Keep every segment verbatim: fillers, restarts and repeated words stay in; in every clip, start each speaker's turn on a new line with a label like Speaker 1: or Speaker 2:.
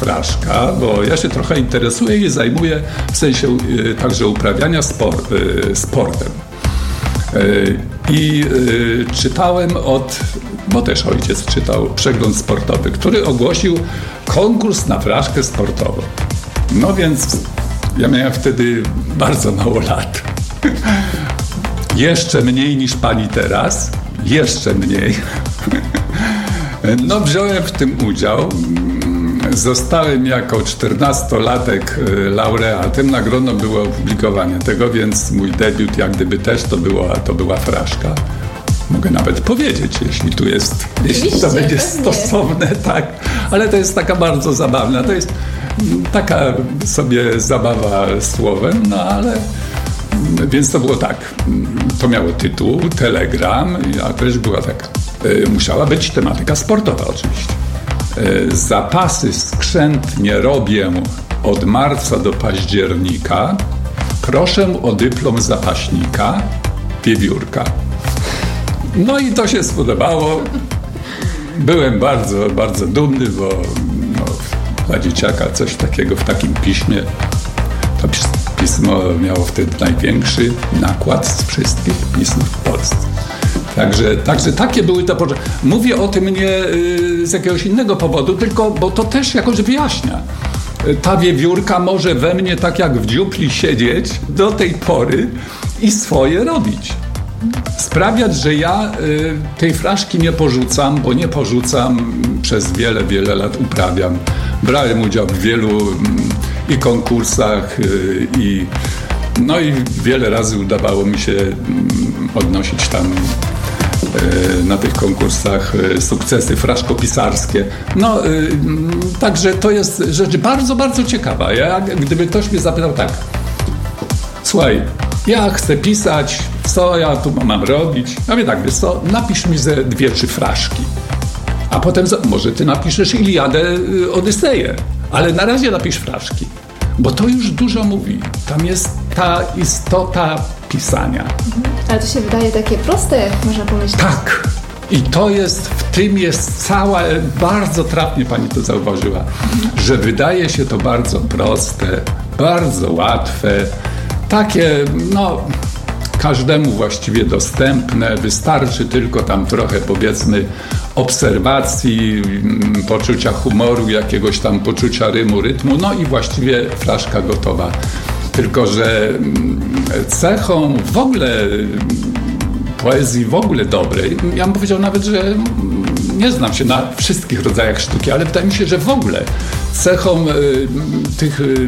Speaker 1: fraszka, bo ja się trochę interesuję i zajmuję w sensie y, także uprawiania spor, y, sportem. Y, I y, czytałem od, bo też ojciec czytał przegląd sportowy, który ogłosił konkurs na fraszkę sportową. No więc ja miałem wtedy bardzo mało lat. Jeszcze mniej niż pani teraz. Jeszcze mniej. No wziąłem w tym udział. Zostałem jako czternastolatek laureatem. Nagrodą było opublikowanie tego, więc mój debiut jak gdyby też to była, to była fraszka. Mogę nawet powiedzieć, jeśli tu jest, jeśli to będzie stosowne, tak. Ale to jest taka bardzo zabawna. To jest taka sobie zabawa słowem, no ale więc to było tak. To miało tytuł, telegram, a też była taka. Musiała być tematyka sportowa oczywiście. Zapasy skrzętnie robię od marca do października. Proszę o dyplom zapaśnika, wiewiórka. No i to się spodobało. Byłem bardzo, bardzo dumny, bo no, dla dzieciaka coś takiego w takim piśmie. To pismo miało wtedy największy nakład z wszystkich pism w Polsce. Także, także takie były te potrzeby. Mówię o tym nie y, z jakiegoś innego powodu, tylko bo to też jakoś wyjaśnia. Ta wiewiórka może we mnie tak jak w dziupli siedzieć do tej pory i swoje robić. Sprawiać, że ja y, tej fraszki nie porzucam, bo nie porzucam, przez wiele, wiele lat uprawiam. Brałem udział w wielu y, i konkursach y, i no i wiele razy udawało mi się y, odnosić tam y, na tych konkursach y, sukcesy fraszkopisarskie. No y, y, także to jest rzecz bardzo, bardzo ciekawa. Ja, gdyby ktoś mnie zapytał tak, słuchaj, ja chcę pisać, co ja tu mam robić? Ja mówię tak, wiesz co, napisz mi ze dwie, trzy fraszki. A potem, może ty napiszesz Iliadę, Odyseję, ale na razie napisz fraszki. Bo to już dużo mówi. Tam jest ta istota pisania.
Speaker 2: Mhm. Ale to się wydaje takie proste, można pomyśleć.
Speaker 1: Tak. I to jest, w tym jest cała, bardzo trafnie pani to zauważyła, mhm. że wydaje się to bardzo proste, bardzo łatwe, takie, no, każdemu właściwie dostępne, wystarczy tylko tam trochę, powiedzmy, obserwacji, poczucia humoru, jakiegoś tam poczucia rymu, rytmu, no i właściwie fraszka gotowa. Tylko że cechą w ogóle poezji w ogóle dobrej, ja bym powiedział nawet, że nie znam się na wszystkich rodzajach sztuki, ale wydaje mi się, że w ogóle cechą y, tych y,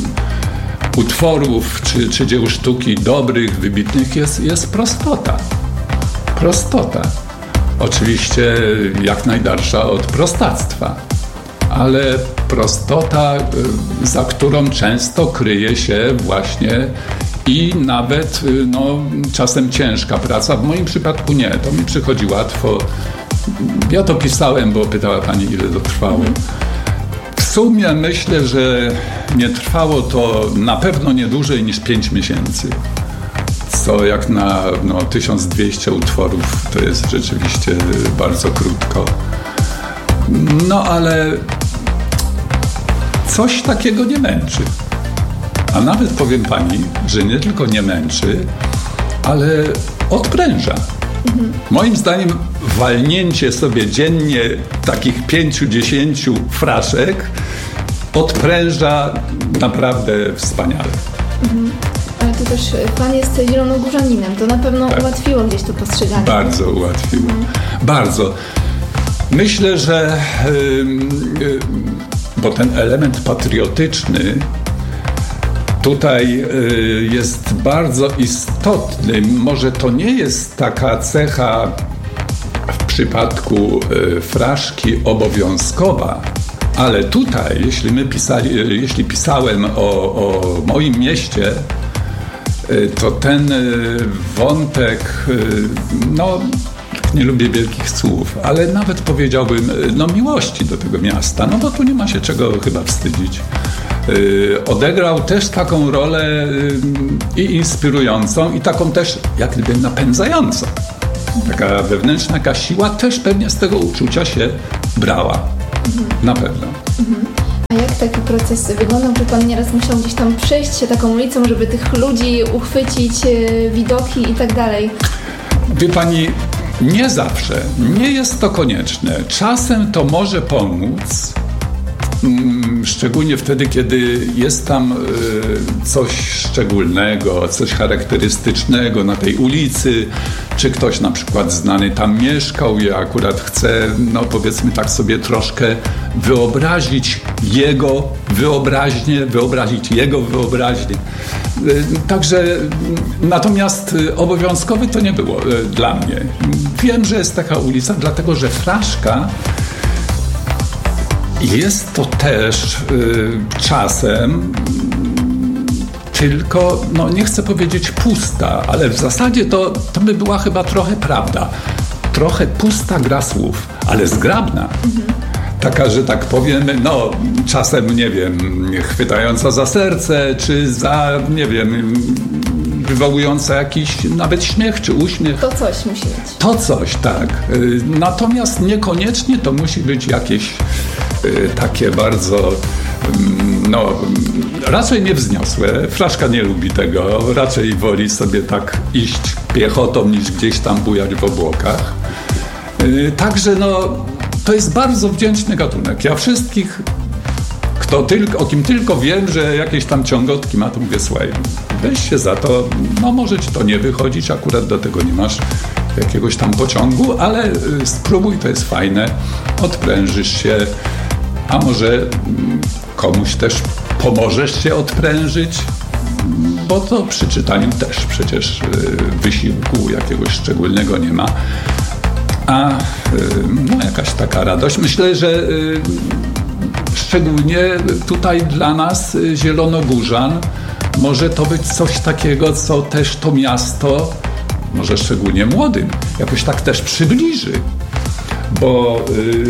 Speaker 1: utworów czy, czy dzieł sztuki dobrych, wybitnych jest, jest prostota. Prostota. Oczywiście jak najdalsza od prostactwa, ale prostota, za którą często kryje się właśnie i nawet no, czasem ciężka praca. W moim przypadku nie, to mi przychodzi łatwo. Ja to pisałem, bo pytała pani, ile to trwało. W sumie myślę, że nie trwało to na pewno nie dłużej niż pięć miesięcy. Co jak na no, tysiąc dwieście utworów to jest rzeczywiście bardzo krótko. No ale coś takiego nie męczy. A nawet powiem pani, że nie tylko nie męczy, ale odpręża. Mhm. Moim zdaniem walnięcie sobie dziennie takich pięciu, dziesięciu fraszek odpręża naprawdę wspaniale.
Speaker 2: Mhm. Ale to też pan jest zielonogórzaninem, to na pewno tak. ułatwiło gdzieś to postrzeganie.
Speaker 1: Bardzo ułatwiło. Mhm. Bardzo. Myślę, że yy, yy, bo ten element patriotyczny tutaj y, jest bardzo istotny. Może to nie jest taka cecha w przypadku y, fraszki obowiązkowa, ale tutaj, jeśli my pisali, y, jeśli pisałem o, o moim mieście, y, to ten y, wątek, y, no nie lubię wielkich słów, ale nawet powiedziałbym, no miłości do tego miasta, no bo tu nie ma się czego chyba wstydzić. Yy, odegrał też taką rolę yy, i inspirującą, i taką też jak gdyby napędzającą. Taka wewnętrzna jakaś siła też pewnie z tego uczucia się brała. Mhm. Na pewno.
Speaker 2: Mhm. A taki proces wyglądał? Czy pan nieraz musiał gdzieś tam przejść się taką ulicą, żeby tych ludzi uchwycić, widoki i tak dalej?
Speaker 1: Wie pani, nie zawsze. Nie jest to konieczne. Czasem to może pomóc, szczególnie wtedy, kiedy jest tam coś szczególnego, coś charakterystycznego na tej ulicy, czy ktoś na przykład znany tam mieszkał i akurat chce, no powiedzmy tak sobie troszkę wyobrazić jego wyobraźnię, wyobrazić jego wyobraźnię. Także natomiast obowiązkowe to nie było dla mnie. Wiem, że jest taka ulica, dlatego że Fraszka jest to też y, czasem tylko, no nie chcę powiedzieć pusta, ale w zasadzie to, to by była chyba trochę prawda. Trochę pusta gra słów, ale zgrabna. Mhm. Taka, że tak powiem, no czasem, nie wiem, chwytająca za serce, czy za, nie wiem, wywołująca jakiś nawet śmiech czy uśmiech.
Speaker 2: To coś musi być.
Speaker 1: To coś, tak. Natomiast niekoniecznie to musi być jakieś y, takie bardzo, no raczej niewzniosłe. Fraszka nie lubi tego, raczej woli sobie tak iść piechotą niż gdzieś tam bujać w obłokach. Y, także no to jest bardzo wdzięczny gatunek. Ja wszystkich, kto tylko, o kim tylko wiem, że jakieś tam ciągotki ma, to mówię, słuchaj, weź się za to, no może ci to nie wychodzić, akurat do tego nie masz jakiegoś tam pociągu, ale spróbuj, to jest fajne, odprężysz się, a może komuś też pomożesz się odprężyć, bo to przy czytaniu też przecież wysiłku jakiegoś szczególnego nie ma. A no, jakaś taka radość. Myślę, że szczególnie tutaj dla nas, zielonogórzan, może to być coś takiego, co też to miasto, może szczególnie młodym, jakoś tak też przybliży. Bo y,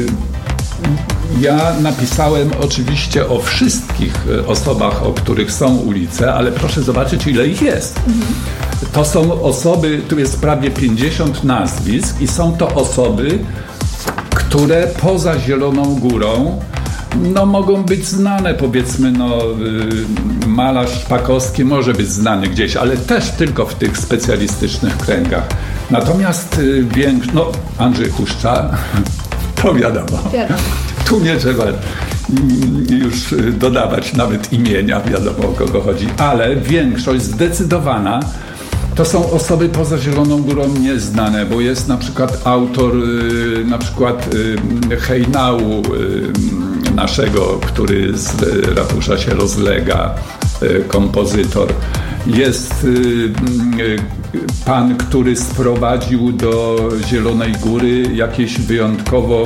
Speaker 1: ja napisałem oczywiście o wszystkich osobach, o których są ulice, ale proszę zobaczyć, ile ich jest. Mhm. To są osoby, tu jest prawie pięćdziesiąt nazwisk i są to osoby, które poza Zieloną Górą no mogą być znane, powiedzmy, no y, malarz Szpakowski może być znany gdzieś, ale też tylko w tych specjalistycznych kręgach. Natomiast y, większość, no Andrzej Huszcza, to wiadomo. Tu nie trzeba już dodawać nawet imienia, wiadomo o kogo chodzi, ale większość zdecydowana to są osoby poza Zieloną Górą nieznane, bo jest na przykład autor y, na przykład y, hejnału y, naszego, który z ratusza się rozlega, y, kompozytor. Jest y, y, pan, który sprowadził do Zielonej Góry jakieś wyjątkowo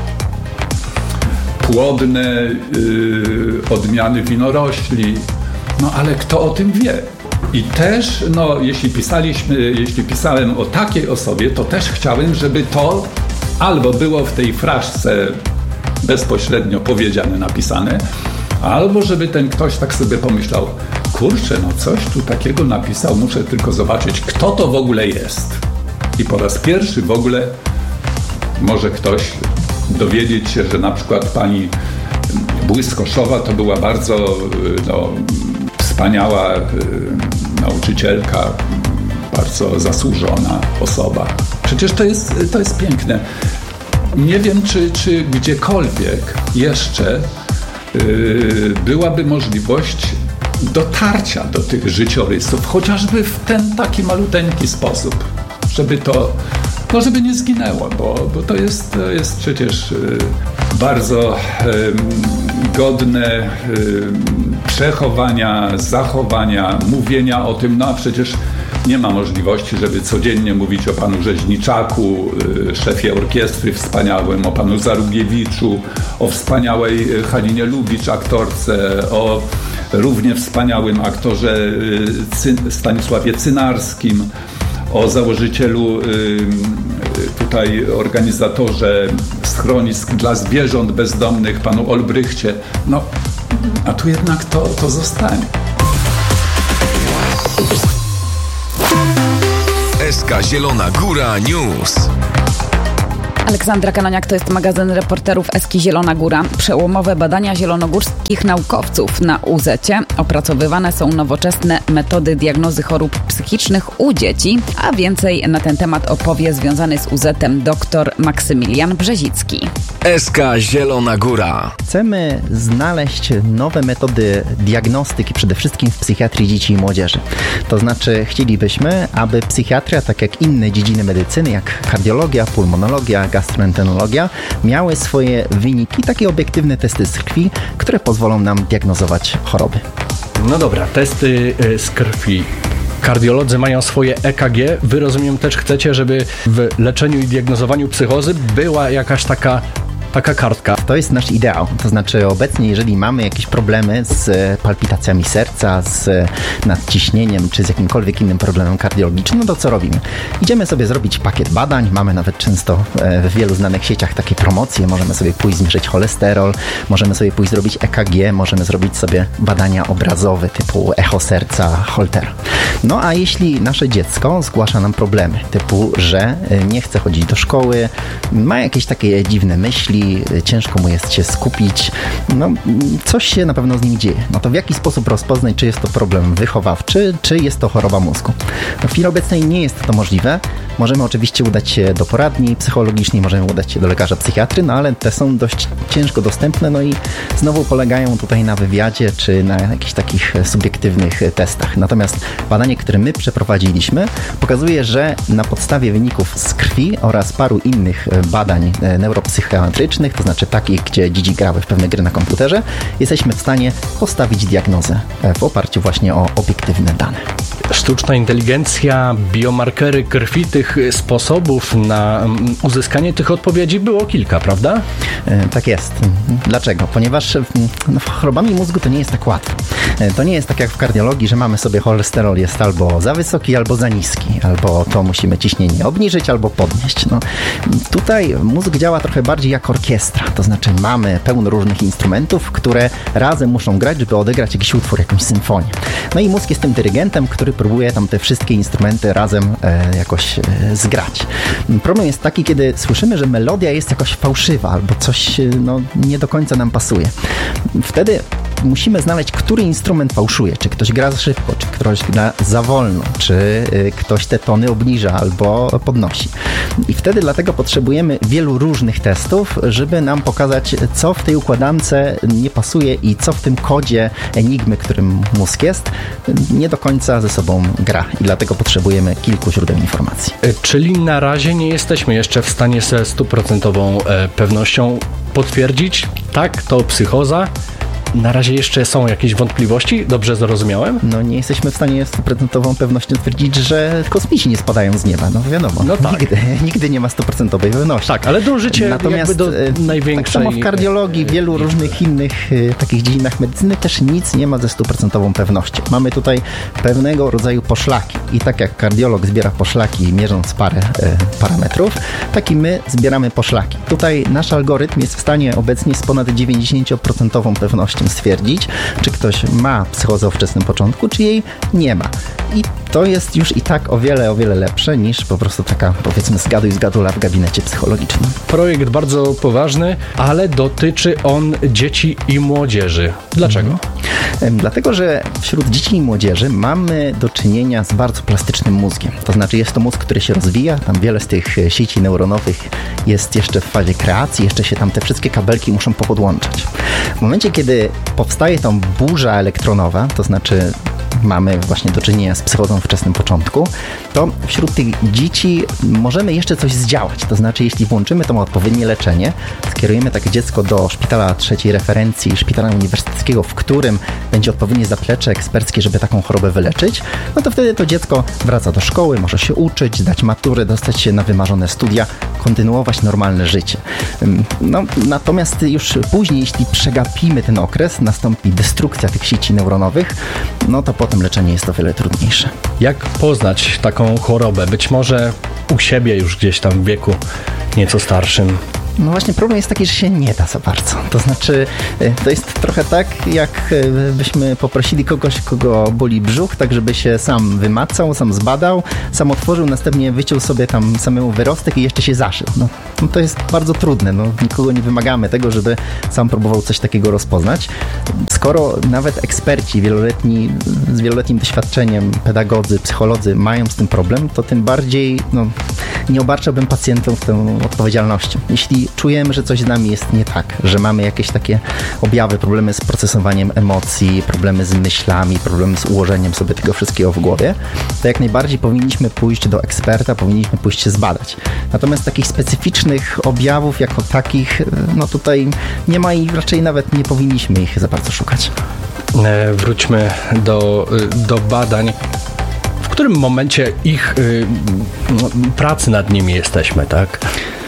Speaker 1: płodne y, odmiany winorośli. No ale kto o tym wie? I też, no, jeśli pisaliśmy, jeśli pisałem o takiej osobie, to też chciałem, żeby to albo było w tej fraszce bezpośrednio powiedziane, napisane, albo żeby ten ktoś tak sobie pomyślał, kurczę, no coś tu takiego napisał, muszę tylko zobaczyć, kto to w ogóle jest. I po raz pierwszy w ogóle może ktoś dowiedzieć się, że na przykład pani Błyskoszowa to była bardzo, no, wspaniała y, nauczycielka, bardzo zasłużona osoba. Przecież to jest, to jest piękne. Nie wiem, czy, czy gdziekolwiek jeszcze y, byłaby możliwość dotarcia do tych życiorysów, chociażby w ten taki maluteńki sposób, żeby to, no żeby nie zginęło, bo, bo to jest, to jest przecież y, bardzo y, godne y, przechowania, zachowania, mówienia o tym, no a przecież nie ma możliwości, żeby codziennie mówić o panu Rzeźniczaku, y, szefie orkiestry wspaniałym, o panu Zarugiewiczu, o wspaniałej Halinie Lubicz, aktorce, o równie wspaniałym aktorze y, Cy- Stanisławie Cynarskim, o założycielu, y, tutaj organizatorze schronisk dla zwierząt bezdomnych, panu Olbrychcie. No, a tu jednak to, to zostanie.
Speaker 3: S K Zielona Góra News. Aleksandra Kanoniak, to jest magazyn reporterów Eski Zielona Góra. Przełomowe badania zielonogórskich naukowców na U zecie. Opracowywane są nowoczesne metody diagnozy chorób psychicznych u dzieci, a więcej na ten temat opowie związany z U zetem dr Maksymilian Brzezicki.
Speaker 4: Eska Zielona Góra.
Speaker 5: Chcemy znaleźć nowe metody diagnostyki, przede wszystkim w psychiatrii dzieci i młodzieży. To znaczy chcielibyśmy, aby psychiatria, tak jak inne dziedziny medycyny, jak kardiologia, pulmonologia, gastroenterologia, miały swoje wyniki, takie obiektywne testy z krwi, które pozwolą nam diagnozować choroby.
Speaker 6: No dobra, testy z krwi. Kardiolodzy mają swoje E K G. Wy, rozumiem, też chcecie, żeby w leczeniu i diagnozowaniu psychozy była jakaś taka Taka kartka.
Speaker 5: To jest nasz ideał. To znaczy obecnie, jeżeli mamy jakieś problemy z palpitacjami serca, z nadciśnieniem, czy z jakimkolwiek innym problemem kardiologicznym, no to co robimy? Idziemy sobie zrobić pakiet badań. Mamy nawet często w wielu znanych sieciach takie promocje. Możemy sobie pójść zmierzyć cholesterol, możemy sobie pójść zrobić E K G, możemy zrobić sobie badania obrazowe typu echo serca, Holtera. No a jeśli nasze dziecko zgłasza nam problemy typu, że nie chce chodzić do szkoły, ma jakieś takie dziwne myśli, ciężko mu jest się skupić, no coś się na pewno z nim dzieje. No to w jaki sposób rozpoznać, czy jest to problem wychowawczy, czy jest to choroba mózgu? No w chwili obecnej nie jest to możliwe. Możemy oczywiście udać się do poradni psychologicznej, możemy udać się do lekarza psychiatry, no ale te są dość ciężko dostępne, no i znowu polegają tutaj na wywiadzie, czy na jakichś takich subiektywnych testach. Natomiast badanie, które my przeprowadziliśmy, pokazuje, że na podstawie wyników z krwi oraz paru innych badań neuropsychiatrycznych, to znaczy takich, gdzie dzieci grały w pewne gry na komputerze, jesteśmy w stanie postawić diagnozę w oparciu właśnie o obiektywne dane.
Speaker 6: Sztuczna inteligencja, biomarkery krwi, tych sposobów na uzyskanie tych odpowiedzi było kilka, prawda?
Speaker 5: Tak jest. Dlaczego? Ponieważ no, chorobami mózgu to nie jest tak łatwo. To nie jest tak jak w kardiologii, że mamy sobie cholesterol jest albo za wysoki, albo za niski, albo to musimy ciśnienie obniżyć, albo podnieść. No, tutaj mózg działa trochę bardziej jak orkiestra, to znaczy mamy pełno różnych instrumentów, które razem muszą grać, żeby odegrać jakiś utwór, jakąś symfonię. No i mózg jest tym dyrygentem, który próbuje tam te wszystkie instrumenty razem e, jakoś e, zgrać. Problem jest taki, kiedy słyszymy, że melodia jest jakoś fałszywa albo coś no, nie do końca nam pasuje. Wtedy musimy znaleźć, który instrument fałszuje. Czy ktoś gra za szybko, czy ktoś gra za wolno, czy y, ktoś te tony obniża albo podnosi. I wtedy dlatego potrzebujemy wielu różnych testów, żeby nam pokazać, co w tej układance nie pasuje i co w tym kodzie enigmy, którym mózg jest, nie do końca ze sobą gra. I dlatego potrzebujemy kilku źródeł informacji.
Speaker 6: Czyli na razie nie jesteśmy jeszcze w stanie ze stuprocentową pewnością potwierdzić, tak, to psychoza. Na razie jeszcze są jakieś wątpliwości? Dobrze zrozumiałem?
Speaker 5: No nie jesteśmy w stanie z stuprocentową pewnością twierdzić, że kosmici nie spadają z nieba. No wiadomo,
Speaker 6: no tak.
Speaker 5: nigdy, nigdy nie ma stuprocentowej pewności.
Speaker 6: Tak, ale dążycie Natomiast, jakby do największej...
Speaker 5: Tak samo w kardiologii, w wielu różnych innych y, takich dziedzinach medycyny też nic nie ma ze stuprocentową pewnością. Mamy tutaj pewnego rodzaju poszlaki i tak jak kardiolog zbiera poszlaki mierząc parę y, parametrów, tak i my zbieramy poszlaki. Tutaj nasz algorytm jest w stanie obecnie z ponad dziewięćdziesięcioprocentową pewnością stwierdzić, czy ktoś ma psychozę o wczesnym początku, czy jej nie ma. I to jest już i tak o wiele, o wiele lepsze niż po prostu taka, powiedzmy, zgaduj zgadula w gabinecie psychologicznym.
Speaker 6: Projekt bardzo poważny, ale dotyczy on dzieci i młodzieży. Dlaczego?
Speaker 5: Hmm. Dlatego, że wśród dzieci i młodzieży mamy do czynienia z bardzo plastycznym mózgiem. To znaczy jest to mózg, który się rozwija, tam wiele z tych sieci neuronowych jest jeszcze w fazie kreacji, jeszcze się tam te wszystkie kabelki muszą popodłączać. W momencie, kiedy powstaje tam burza elektronowa, to znaczy mamy właśnie do czynienia z psychozą w wczesnym początku, to wśród tych dzieci możemy jeszcze coś zdziałać. To znaczy, jeśli włączymy to odpowiednie leczenie, skierujemy takie dziecko do szpitala trzeciej referencji, szpitala uniwersyteckiego, w którym będzie odpowiednie zaplecze eksperckie, żeby taką chorobę wyleczyć, no to wtedy to dziecko wraca do szkoły, może się uczyć, zdać maturę, dostać się na wymarzone studia, kontynuować normalne życie. No, natomiast już później, jeśli przegapimy ten okres, nastąpi destrukcja tych sieci neuronowych, no to potem leczenie jest o wiele trudniejsze.
Speaker 6: Jak poznać taką chorobę? Być może u siebie już gdzieś tam w wieku nieco starszym.
Speaker 5: No właśnie problem jest taki, że się nie da za bardzo. To znaczy, to jest trochę tak, jak byśmy poprosili kogoś, kogo boli brzuch, tak żeby się sam wymacał, sam zbadał, sam otworzył, następnie wyciął sobie tam samemu wyrostek i jeszcze się zaszył. No, no to jest bardzo trudne. No, nikogo nie wymagamy tego, żeby sam próbował coś takiego rozpoznać. Skoro nawet eksperci wieloletni, z wieloletnim doświadczeniem, pedagodzy, psycholodzy mają z tym problem, to tym bardziej no, nie obarczałbym pacjentów tą odpowiedzialnością. Jeśli czujemy, że coś z nami jest nie tak, że mamy jakieś takie objawy, problemy z procesowaniem emocji, problemy z myślami, problemy z ułożeniem sobie tego wszystkiego w głowie, to jak najbardziej powinniśmy pójść do eksperta, powinniśmy pójść się zbadać. Natomiast takich specyficznych objawów jako takich, no tutaj nie ma i raczej nawet nie powinniśmy ich za bardzo szukać.
Speaker 6: Wróćmy do, do badań. W którym momencie ich y, no, pracy nad nimi jesteśmy, tak?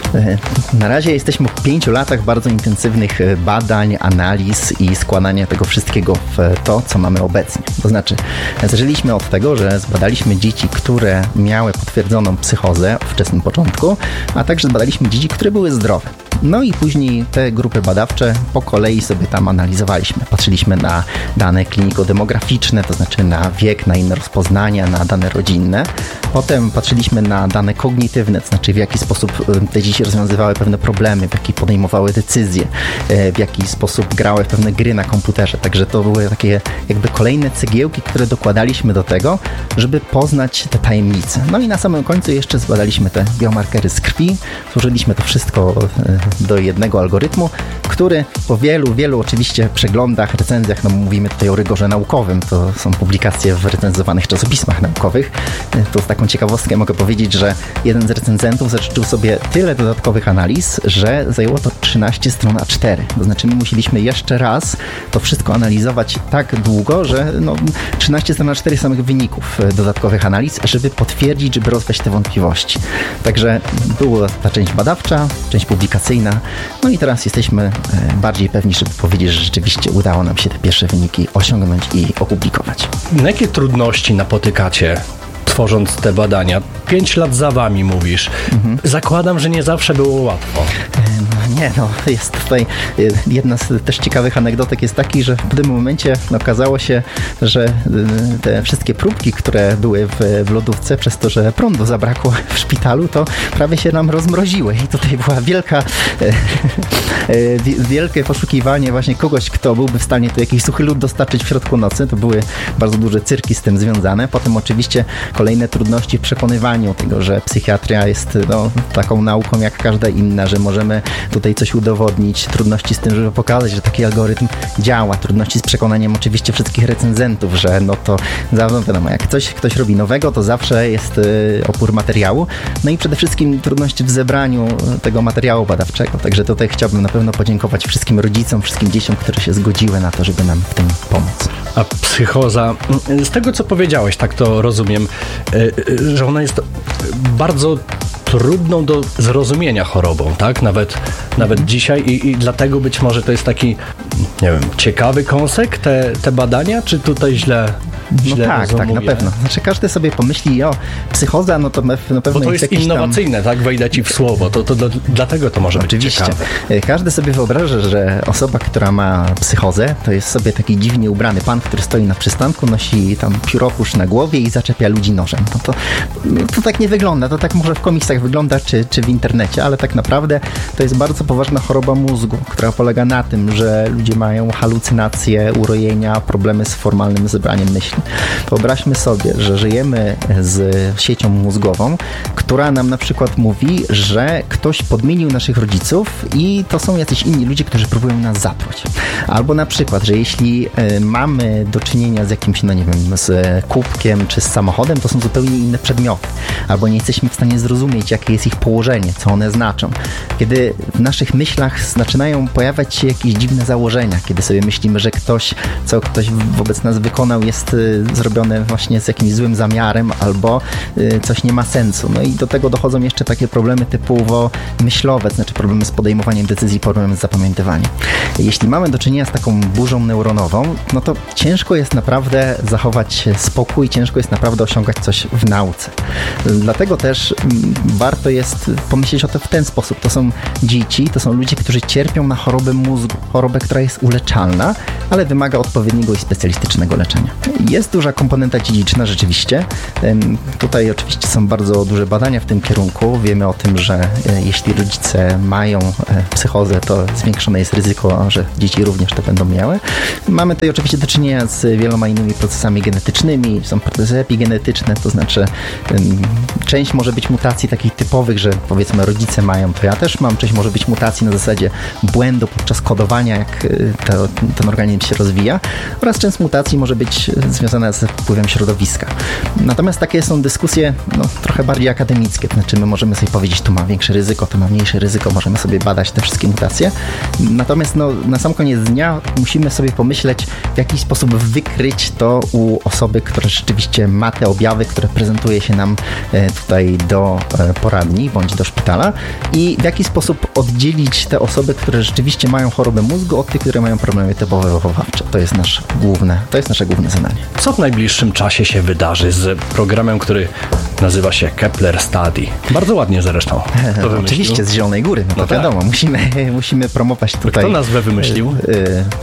Speaker 5: Na razie jesteśmy w pięciu latach bardzo intensywnych badań, analiz i składania tego wszystkiego w to, co mamy obecnie. To znaczy, zaczęliśmy od tego, że zbadaliśmy dzieci, które miały potwierdzoną psychozę w wczesnym początku, a także zbadaliśmy dzieci, które były zdrowe. No i później te grupy badawcze po kolei sobie tam analizowaliśmy. Patrzyliśmy na dane kliniko-demograficzne, to znaczy na wiek, na inne rozpoznania, na dane rodzinne. Potem patrzyliśmy na dane kognitywne, to znaczy w jaki sposób te dzieci rozwiązywały pewne problemy, w jaki podejmowały decyzje, w jaki sposób grały w pewne gry na komputerze. Także to były takie jakby kolejne cegiełki, które dokładaliśmy do tego, żeby poznać te tajemnice. No i na samym końcu jeszcze zbadaliśmy te biomarkery z krwi. Złożyliśmy to wszystko do jednego algorytmu, który po wielu, wielu oczywiście przeglądach, recenzjach, no mówimy tutaj o rygorze naukowym, to są publikacje w recenzowanych czasopismach naukowych. To z taką ciekawostkę mogę powiedzieć, że jeden z recenzentów zażyczył sobie tyle dodatkowych analiz, że zajęło to trzynaście stron A cztery. To znaczy my musieliśmy jeszcze raz to wszystko analizować tak długo, że no, trzynaście stron A cztery samych wyników dodatkowych analiz, żeby potwierdzić, żeby rozwiać te wątpliwości. Także była ta część badawcza, część publikacyjna, no i teraz jesteśmy bardziej pewni, żeby powiedzieć, że rzeczywiście udało nam się te pierwsze wyniki osiągnąć i opublikować.
Speaker 6: Na jakie trudności napotykacie, tworząc te badania? Pięć lat za wami mówisz. Mhm. Zakładam, że nie zawsze było łatwo.
Speaker 5: No nie, no jest tutaj jedna z też ciekawych anegdotek jest taki, że w pewnym momencie okazało się, że te wszystkie próbki, które były w, w lodówce, przez to, że prądu zabrakło w szpitalu, to prawie się nam rozmroziły i tutaj była wielka wielkie poszukiwanie właśnie kogoś, kto byłby w stanie tu jakiś suchy lód dostarczyć w środku nocy. To były bardzo duże cyrki z tym związane. Potem oczywiście kolejne trudności w przekonywaniu tego, że psychiatria jest no, taką nauką jak każda inna, że możemy tutaj coś udowodnić. Trudności z tym, żeby pokazać, że taki algorytm działa. Trudności z przekonaniem oczywiście wszystkich recenzentów, że no to wiadomo, jak coś ktoś robi nowego, to zawsze jest y, opór materiału. No i przede wszystkim trudności w zebraniu tego materiału badawczego. Także tutaj chciałbym na pewno podziękować wszystkim rodzicom, wszystkim dzieciom, które się zgodziły na to, żeby nam w tym pomóc.
Speaker 6: A psychoza, z tego co powiedziałeś, tak to rozumiem, że ona jest bardzo trudną do zrozumienia chorobą, tak? Nawet, nawet mm. dzisiaj i, i dlatego być może to jest taki, nie wiem, ciekawy kąsek te, te badania, czy tutaj źle
Speaker 5: No
Speaker 6: źle
Speaker 5: tak,
Speaker 6: rozumuję?
Speaker 5: tak, na pewno. Znaczy każdy sobie pomyśli, o, psychoza, no to na pewno
Speaker 6: Bo to
Speaker 5: jest,
Speaker 6: jest
Speaker 5: jakiś
Speaker 6: innowacyjne,
Speaker 5: tam...
Speaker 6: tak? Wejdę ci w słowo, to, to, to dlatego to może
Speaker 5: Oczywiście.
Speaker 6: być ciekawe.
Speaker 5: Każdy sobie wyobraża, że osoba, która ma psychozę, to jest sobie taki dziwnie ubrany pan, który stoi na przystanku, nosi tam pióropusz na głowie i zaczepia ludzi nożem. No to, to tak nie wygląda, to tak może w komiksach wygląda, czy, czy w internecie, ale tak naprawdę to jest bardzo poważna choroba mózgu, która polega na tym, że ludzie mają halucynacje, urojenia, problemy z formalnym zebraniem myśli. Wyobraźmy sobie, że żyjemy z siecią mózgową, która nam na przykład mówi, że ktoś podmienił naszych rodziców i to są jacyś inni ludzie, którzy próbują nas zatruć. Albo na przykład, że jeśli y, mamy do czynienia z jakimś, no nie wiem, z kubkiem czy z samochodem, to są zupełnie inne przedmioty. Albo nie jesteśmy w stanie zrozumieć, jakie jest ich położenie, co one znaczą. Kiedy w naszych myślach zaczynają pojawiać się jakieś dziwne założenia, kiedy sobie myślimy, że ktoś, co ktoś wobec nas wykonał, jest y, zrobione właśnie z jakimś złym zamiarem albo y, coś nie ma sensu. No i do tego dochodzą jeszcze takie problemy typowo myślowe, to znaczy problemy z podejmowaniem decyzji, problemy z zapamiętywaniem. Jeśli mamy do czynienia z taką burzą neuronową, no to ciężko jest naprawdę zachować spokój, ciężko jest naprawdę osiągać coś w nauce. Dlatego też m, warto jest pomyśleć o to w ten sposób. To są dzieci, to są ludzie, którzy cierpią na chorobę mózgu, chorobę, która jest uleczalna, ale wymaga odpowiedniego i specjalistycznego leczenia. Jest duża komponenta dziedziczna rzeczywiście. Tutaj oczywiście są bardzo duże badania w tym kierunku. Wiemy o tym, że jeśli rodzice mają psychozę, to zwiększone jest ryzyko, że dzieci również to będą miały. Mamy tutaj oczywiście do czynienia z wieloma innymi procesami genetycznymi. Są procesy epigenetyczne, to znaczy część może być mutacji takich typowych, że powiedzmy rodzice mają, to ja też mam. Część może być mutacji na zasadzie błędu podczas kodowania, jak to, ten organizm się rozwija, oraz część mutacji może być związana z wpływem środowiska. Natomiast takie są dyskusje no, trochę bardziej akademickie, to znaczy my możemy sobie powiedzieć, tu ma większe ryzyko, tu ma mniejsze ryzyko, możemy sobie badać te wszystkie mutacje. Natomiast no, na sam koniec dnia musimy sobie pomyśleć, w jaki sposób wykryć to u osoby, która rzeczywiście ma te objawy, które prezentuje się nam tutaj do poradni bądź do szpitala i w jaki sposób oddzielić te osoby, które rzeczywiście mają chorobę mózgu od tych, które mają problemy typowe wychowawcze. To jest nasze główne, to jest nasze główne zadanie.
Speaker 6: Co w najbliższym czasie się wydarzy z programem, który nazywa się Kepler Study? Bardzo ładnie zresztą.
Speaker 5: To oczywiście z Zielonej Góry, no to no wiadomo, tak. musimy, musimy promować tutaj.
Speaker 6: Kto nazwę wymyślił?
Speaker 5: Yy,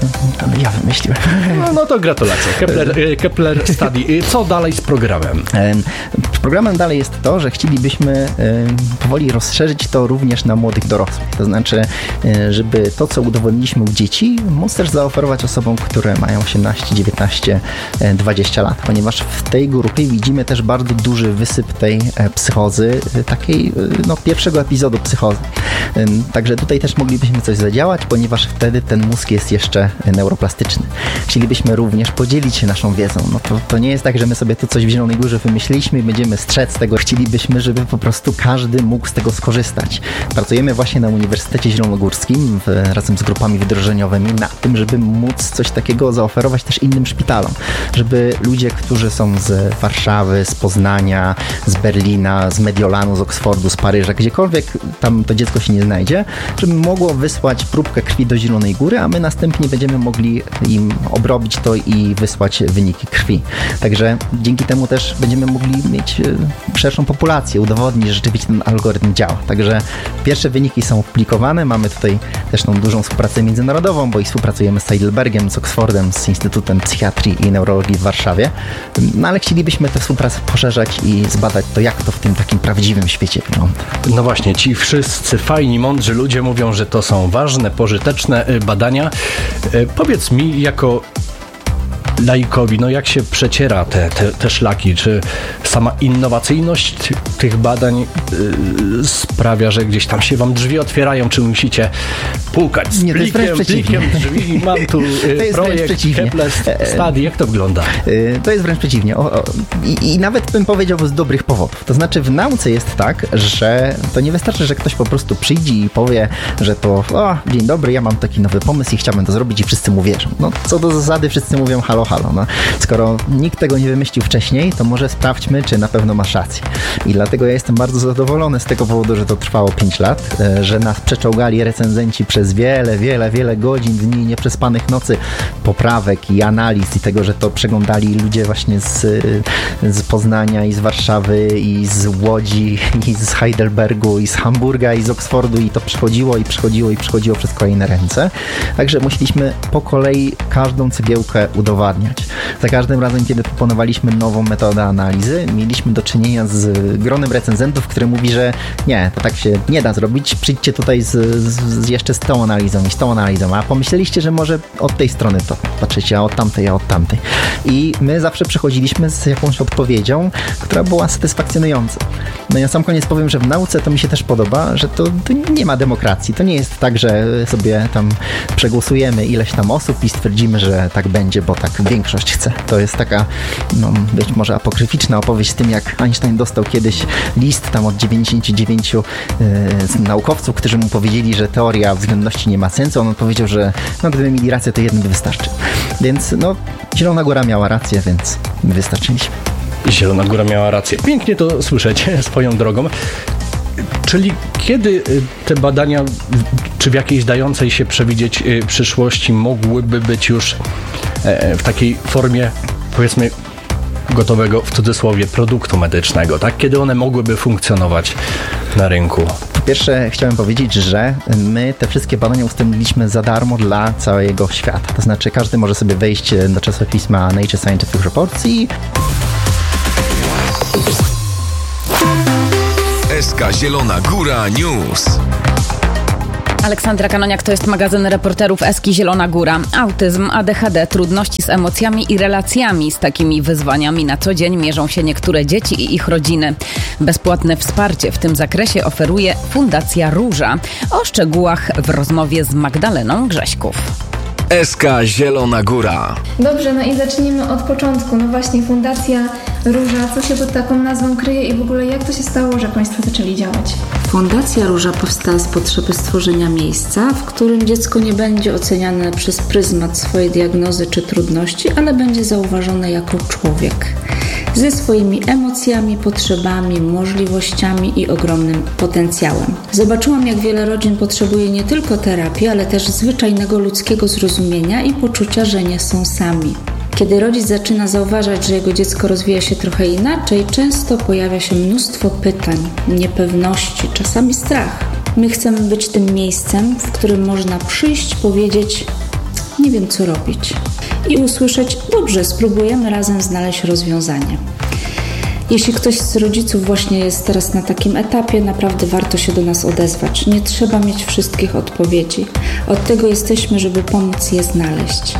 Speaker 5: yy, ja wymyśliłem.
Speaker 6: No, no to gratulacje. Kepler, yy, Kepler Study. Co dalej z programem?
Speaker 5: Yy, programem dalej jest to, że chcielibyśmy yy, powoli rozszerzyć to również na młodych dorosłych. To znaczy, yy, żeby to, co udowodniliśmy u dzieci, móc też zaoferować osobom, które mają osiemnaście, dziewiętnaście, dwadzieścia lat, ponieważ w tej grupie widzimy też bardzo duży wysyp tej psychozy, takiej no, pierwszego epizodu psychozy. Także tutaj też moglibyśmy coś zadziałać, ponieważ wtedy ten mózg jest jeszcze neuroplastyczny. Chcielibyśmy również podzielić się naszą wiedzą. No to, to nie jest tak, że my sobie tu coś w Zielonej Górze wymyśliliśmy i będziemy strzec z tego. Chcielibyśmy, żeby po prostu każdy mógł z tego skorzystać. Pracujemy właśnie na Uniwersytecie Zielonogórskim w, razem z grupami wdrożeniowymi na tym, żeby móc coś takiego zaoferować też innym szpitalom. Żeby ludzie, którzy są z Warszawy, z Poznania, z Berlina, z Mediolanu, z Oksfordu, z Paryża, gdziekolwiek tam to dziecko się nie znajdzie, żeby mogło wysłać próbkę krwi do Zielonej Góry, a my następnie będziemy mogli im obrobić to i wysłać wyniki krwi. Także dzięki temu też będziemy mogli mieć szerszą populację, udowodnić, że rzeczywiście ten algorytm działa. Także pierwsze wyniki są publikowane, mamy tutaj też tą dużą współpracę międzynarodową, bo i współpracujemy z Heidelbergiem, z Oksfordem, z Instytutem Psychiatrii i Neurologii w Warszawie, no ale chcielibyśmy tę współpracę poszerzać i zbadać to, jak to w tym takim prawdziwym świecie wygląda.
Speaker 6: No właśnie, ci wszyscy fajni, mądrzy ludzie mówią, że to są ważne, pożyteczne badania. Powiedz mi, jako laikowi, no jak się przeciera te, te, te szlaki? Czy sama innowacyjność tych badań yy, sprawia, że gdzieś tam się wam drzwi otwierają, czy musicie pukać z
Speaker 5: Nie,
Speaker 6: plikiem, plikiem drzwi? Mam tu yy, projekt Kepler Study. Jak to wygląda?
Speaker 5: Yy, to jest wręcz przeciwnie. O, o, i, I nawet bym powiedział z dobrych powodów. To znaczy w nauce jest tak, że to nie wystarczy, że ktoś po prostu przyjdzie i powie, że to o, dzień dobry, ja mam taki nowy pomysł i chciałbym to zrobić i wszyscy mu wierzą. No co do zasady wszyscy mówią halo, halo. No, skoro nikt tego nie wymyślił wcześniej, to może sprawdźmy, czy na pewno masz rację. I dlatego ja jestem bardzo zadowolony z tego powodu, że to trwało pięć lat, że nas przeczołgali recenzenci przez wiele, wiele, wiele godzin, dni, nieprzespanych nocy, poprawek i analiz i tego, że to przeglądali ludzie właśnie z, z Poznania i z Warszawy i z Łodzi i z Heidelbergu i z Hamburga i z Oksfordu i to przychodziło i przychodziło i przychodziło przez kolejne ręce. Także musieliśmy po kolei każdą cegiełkę udowadniać. Za każdym razem, kiedy proponowaliśmy nową metodę analizy, mieliśmy do czynienia z gronem recenzentów, który mówi, że nie, to tak się nie da zrobić, przyjdźcie tutaj z, z, z jeszcze z tą analizą i z tą analizą, a pomyśleliście, że może od tej strony to patrzycie, a od tamtej, a od tamtej. I my zawsze przychodziliśmy z jakąś odpowiedzią, która była satysfakcjonująca. No i na sam koniec powiem, że w nauce to mi się też podoba, że to, to nie ma demokracji. To nie jest tak, że sobie tam przegłosujemy ileś tam osób i stwierdzimy, że tak będzie, bo tak większość chce. To jest taka, no, być może apokryficzna opowieść z tym, jak Einstein dostał kiedyś list tam od dziewięćdziesięciu dziewięciu yy, naukowców, którzy mu powiedzieli, że teoria względności nie ma sensu. On odpowiedział, że no, gdyby mieli rację, to jeden by wystarczy. Więc no, Zielona Góra miała rację, więc wystarczyliśmy.
Speaker 6: Zielona Góra miała rację. Pięknie to słyszeć swoją drogą. Czyli kiedy te badania, czy w jakiejś dającej się przewidzieć przyszłości mogłyby być już w takiej formie, powiedzmy, gotowego, w cudzysłowie, produktu medycznego, tak? Kiedy one mogłyby funkcjonować na rynku?
Speaker 5: Po pierwsze chciałem powiedzieć, że my te wszystkie badania ustanowiliśmy za darmo dla całego świata. To znaczy każdy może sobie wejść do czasopisma Nature Scientific Reports i...
Speaker 4: S K Zielona Góra News.
Speaker 3: Aleksandra Kanoniak, to jest magazyn reporterów Eski Zielona Góra. Autyzm, A D H D, trudności z emocjami i relacjami. Z takimi wyzwaniami na co dzień mierzą się niektóre dzieci i ich rodziny. Bezpłatne wsparcie w tym zakresie oferuje Fundacja Róża. O szczegółach w rozmowie z Magdaleną Grześków.
Speaker 4: S K Zielona Góra.
Speaker 2: Dobrze, no i zacznijmy od początku. No właśnie, Fundacja Róża, co się pod taką nazwą kryje i w ogóle jak to się stało, że Państwo zaczęli działać?
Speaker 7: Fundacja Róża powstała z potrzeby stworzenia miejsca, w którym dziecko nie będzie oceniane przez pryzmat swojej diagnozy czy trudności, ale będzie zauważone jako człowiek. Ze swoimi emocjami, potrzebami, możliwościami i ogromnym potencjałem. Zobaczyłam, jak wiele rodzin potrzebuje nie tylko terapii, ale też zwyczajnego ludzkiego zrozumienia i poczucia, że nie są sami. Kiedy rodzic zaczyna zauważać, że jego dziecko rozwija się trochę inaczej, często pojawia się mnóstwo pytań, niepewności, czasami strach. My chcemy być tym miejscem, w którym można przyjść, powiedzieć: nie wiem, co robić. I usłyszeć: dobrze, spróbujemy razem znaleźć rozwiązanie. Jeśli ktoś z rodziców właśnie jest teraz na takim etapie, naprawdę warto się do nas odezwać. Nie trzeba mieć wszystkich odpowiedzi. Od tego jesteśmy, żeby pomóc je znaleźć.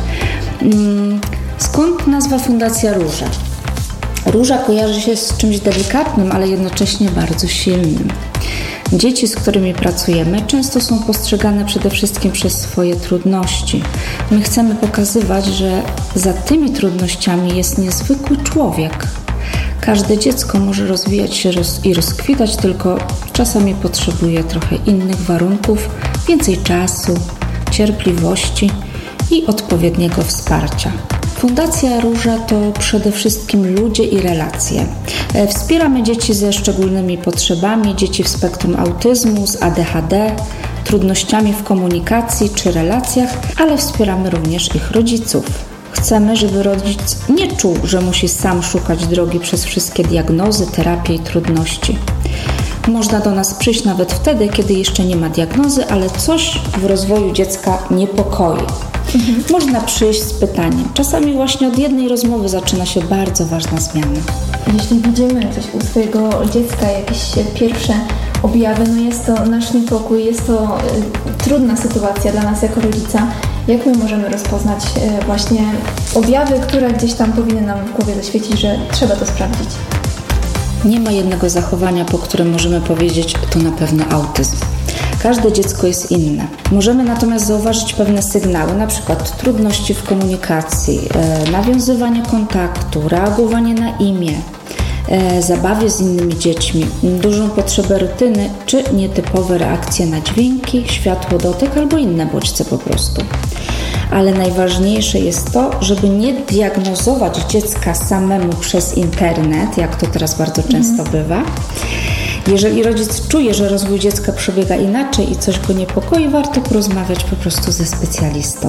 Speaker 7: Skąd nazwa Fundacja Róża? Róża kojarzy się z czymś delikatnym, ale jednocześnie bardzo silnym. Dzieci, z którymi pracujemy, często są postrzegane przede wszystkim przez swoje trudności. My chcemy pokazywać, że za tymi trudnościami jest niezwykły człowiek. Każde dziecko może rozwijać się roz- i rozkwitać, tylko czasami potrzebuje trochę innych warunków, więcej czasu, cierpliwości i odpowiedniego wsparcia. Fundacja Róża to przede wszystkim ludzie i relacje. Wspieramy dzieci ze szczególnymi potrzebami, dzieci w spektrum autyzmu, z A D H D, trudnościami w komunikacji czy relacjach, ale wspieramy również ich rodziców. Chcemy, żeby rodzic nie czuł, że musi sam szukać drogi przez wszystkie diagnozy, terapie i trudności. Można do nas przyjść nawet wtedy, kiedy jeszcze nie ma diagnozy, ale coś w rozwoju dziecka niepokoi. Mhm. Można przyjść z pytaniem. Czasami właśnie od jednej rozmowy zaczyna się bardzo ważna zmiana.
Speaker 2: Jeśli widzimy coś u swojego dziecka, jakieś pierwsze objawy, no jest to nasz niepokój, jest to y, trudna sytuacja dla nas jako rodzica. Jak my możemy rozpoznać y, właśnie objawy, które gdzieś tam powinny nam w głowie zaświecić, że trzeba to sprawdzić?
Speaker 7: Nie ma jednego zachowania, po którym możemy powiedzieć: to na pewno autyzm. Każde dziecko jest inne. Możemy natomiast zauważyć pewne sygnały, na przykład trudności w komunikacji, e, nawiązywanie kontaktu, reagowanie na imię, e, zabawie z innymi dziećmi, dużą potrzebę rutyny czy nietypowe reakcje na dźwięki, światło, dotyk albo inne bodźce po prostu. Ale najważniejsze jest to, żeby nie diagnozować dziecka samemu przez internet, jak to teraz bardzo często mm. bywa. Jeżeli rodzic czuje, że rozwój dziecka przebiega inaczej i coś go niepokoi, warto porozmawiać po prostu ze specjalistą.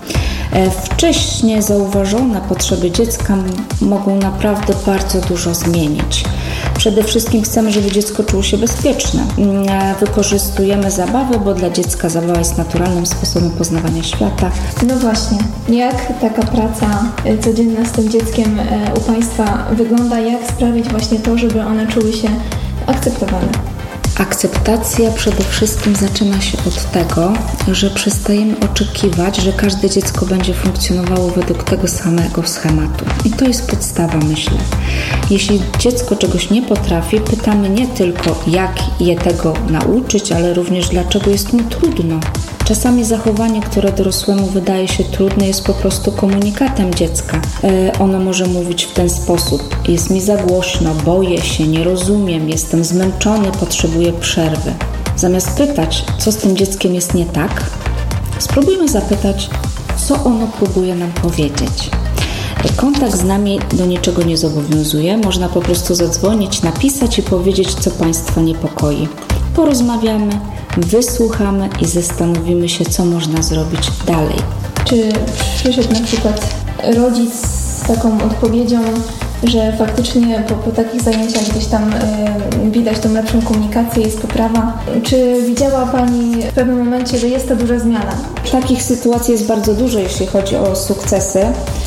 Speaker 7: Wcześnie zauważone potrzeby dziecka mogą naprawdę bardzo dużo zmienić. Przede wszystkim chcemy, żeby dziecko czuło się bezpieczne. Wykorzystujemy zabawę, bo dla dziecka zabawa jest naturalnym sposobem poznawania świata.
Speaker 2: No właśnie, jak taka praca codzienna z tym dzieckiem u Państwa wygląda? Jak sprawić właśnie to, żeby one czuły się akceptowane?
Speaker 7: Akceptacja przede wszystkim zaczyna się od tego, że przestajemy oczekiwać, że każde dziecko będzie funkcjonowało według tego samego schematu. I to jest podstawa, myślę. Jeśli dziecko czegoś nie potrafi, pytamy nie tylko, jak je tego nauczyć, ale również dlaczego jest mu trudno. Czasami zachowanie, które dorosłemu wydaje się trudne, jest po prostu komunikatem dziecka. E, ono może mówić w ten sposób: jest mi za głośno, boję się, nie rozumiem, jestem zmęczony, potrzebuję przerwy. Zamiast pytać, co z tym dzieckiem jest nie tak, spróbujmy zapytać, co ono próbuje nam powiedzieć. Kontakt z nami do niczego nie zobowiązuje. Można po prostu zadzwonić, napisać i powiedzieć, co Państwa niepokoi. Porozmawiamy, wysłuchamy i zastanowimy się, co można zrobić dalej.
Speaker 2: Czy przyszedł na przykład rodzic z taką odpowiedzią, że faktycznie po, po takich zajęciach gdzieś tam y, widać tą lepszą komunikację, jest poprawa? Czy widziała Pani w pewnym momencie, że jest to duża zmiana?
Speaker 7: Takich sytuacji jest bardzo dużo, jeśli chodzi o sukcesy.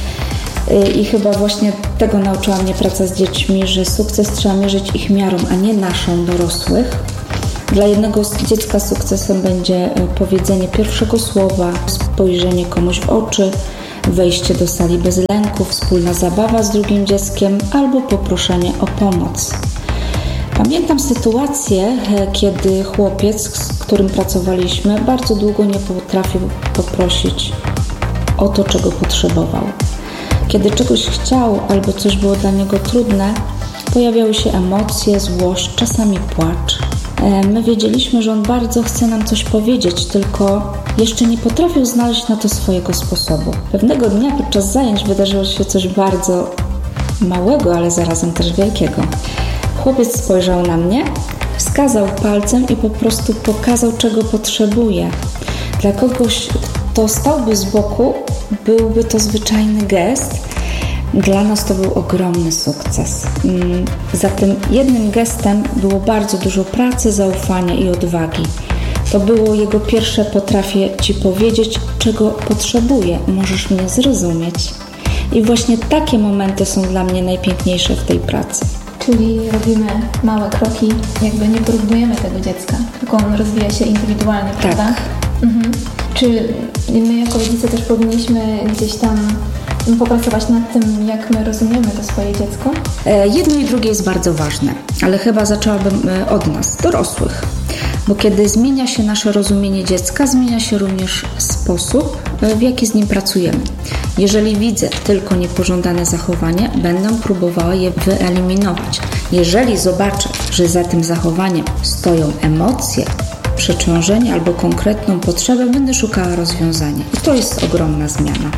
Speaker 7: I chyba właśnie tego nauczyła mnie praca z dziećmi, że sukces trzeba mierzyć ich miarą, a nie naszą, dorosłych. Dla jednego dziecka sukcesem będzie powiedzenie pierwszego słowa, spojrzenie komuś w oczy, wejście do sali bez lęku, wspólna zabawa z drugim dzieckiem albo poproszenie o pomoc. Pamiętam sytuację, kiedy chłopiec, z którym pracowaliśmy, bardzo długo nie potrafił poprosić o to, czego potrzebował. Kiedy czegoś chciał albo coś było dla niego trudne, pojawiały się emocje, złość, czasami płacz. My wiedzieliśmy, że on bardzo chce nam coś powiedzieć, tylko jeszcze nie potrafił znaleźć na to swojego sposobu. Pewnego dnia podczas zajęć wydarzyło się coś bardzo małego, ale zarazem też wielkiego. Chłopiec spojrzał na mnie, wskazał palcem i po prostu pokazał, czego potrzebuje. Dla kogoś, kto stałby z boku, byłby to zwyczajny gest. Dla nas to był ogromny sukces. Za tym jednym gestem było bardzo dużo pracy, zaufania i odwagi. To było jego pierwsze potrafię Ci powiedzieć, czego potrzebuję, możesz mnie zrozumieć. I właśnie takie momenty są dla mnie najpiękniejsze w tej pracy.
Speaker 2: Czyli robimy małe kroki, jakby nie porównujemy tego dziecka, tylko on rozwija się indywidualnie,
Speaker 7: tak.
Speaker 2: prawda? Mhm. Czy my jako rodzice też powinniśmy gdzieś tam popracować nad tym, jak my rozumiemy to swoje dziecko?
Speaker 7: Jedno i drugie jest bardzo ważne, ale chyba zaczęłabym od nas, dorosłych. Bo kiedy zmienia się nasze rozumienie dziecka, zmienia się również sposób, w jaki z nim pracujemy. Jeżeli widzę tylko niepożądane zachowanie, będę próbowała je wyeliminować. Jeżeli zobaczę, że za tym zachowaniem stoją emocje, przeciążenie albo konkretną potrzebę, będę szukała rozwiązania. I to jest ogromna zmiana.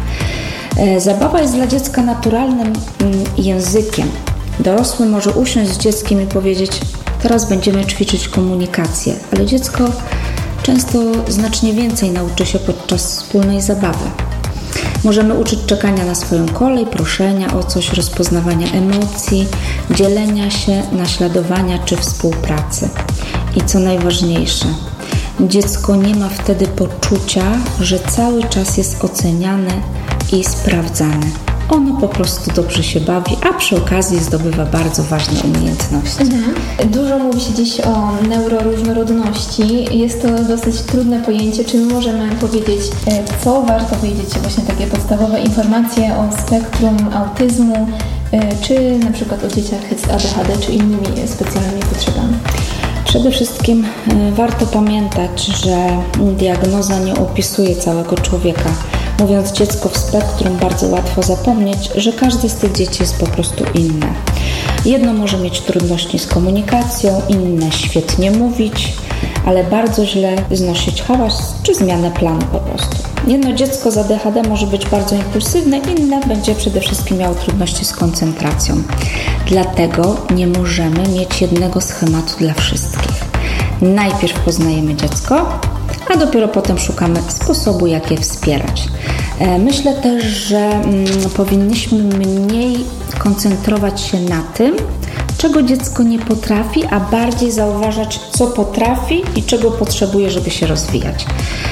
Speaker 7: Zabawa jest dla dziecka naturalnym językiem. Dorosły może usiąść z dzieckiem i powiedzieć: teraz będziemy ćwiczyć komunikację, ale dziecko często znacznie więcej nauczy się podczas wspólnej zabawy. Możemy uczyć czekania na swoją kolej, proszenia o coś, rozpoznawania emocji, dzielenia się, naśladowania czy współpracy. I co najważniejsze, dziecko nie ma wtedy poczucia, że cały czas jest oceniane i sprawdzane. Ono po prostu dobrze się bawi, a przy okazji zdobywa bardzo ważne umiejętności.
Speaker 2: Mhm. Dużo mówi się dziś o neuroróżnorodności. Jest to dosyć trudne pojęcie. Czy my możemy powiedzieć, co warto wiedzieć, właśnie takie podstawowe informacje o spektrum autyzmu, czy na przykład o dzieciach z A D H D, czy innymi specjalnymi potrzebami?
Speaker 7: Przede wszystkim warto pamiętać, że diagnoza nie opisuje całego człowieka. Mówiąc dziecko w spektrum, bardzo łatwo zapomnieć, że każde z tych dzieci jest po prostu inne. Jedno może mieć trudności z komunikacją, inne świetnie mówić, ale bardzo źle znosić hałas czy zmianę planu po prostu. Jedno dziecko z A D H D może być bardzo impulsywne, inne będzie przede wszystkim miało trudności z koncentracją. Dlatego nie możemy mieć jednego schematu dla wszystkich. Najpierw poznajemy dziecko, a dopiero potem szukamy sposobu, jak je wspierać. Myślę też, że mm, powinniśmy mniej koncentrować się na tym, czego dziecko nie potrafi, a bardziej zauważać, co potrafi i czego potrzebuje, żeby się rozwijać.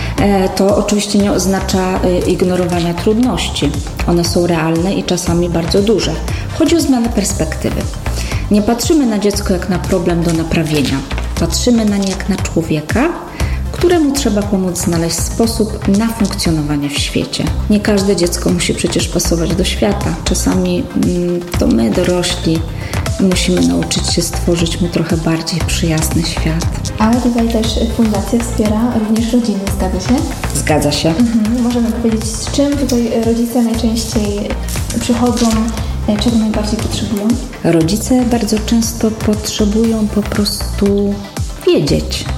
Speaker 7: To oczywiście nie oznacza ignorowania trudności. One są realne i czasami bardzo duże. Chodzi o zmianę perspektywy. Nie patrzymy na dziecko jak na problem do naprawienia. Patrzymy na nie jak na człowieka, któremu trzeba pomóc znaleźć sposób na funkcjonowanie w świecie. Nie każde dziecko musi przecież pasować do świata. Czasami mm, to my, dorośli, musimy nauczyć się stworzyć mu trochę bardziej przyjazny świat.
Speaker 2: Ale tutaj też fundacja wspiera również rodziny, zgadza się?
Speaker 7: Zgadza się.
Speaker 2: Mhm. Możemy powiedzieć, z czym tutaj rodzice najczęściej przychodzą, czego najbardziej potrzebują?
Speaker 7: Rodzice bardzo często potrzebują po prostu wiedzieć,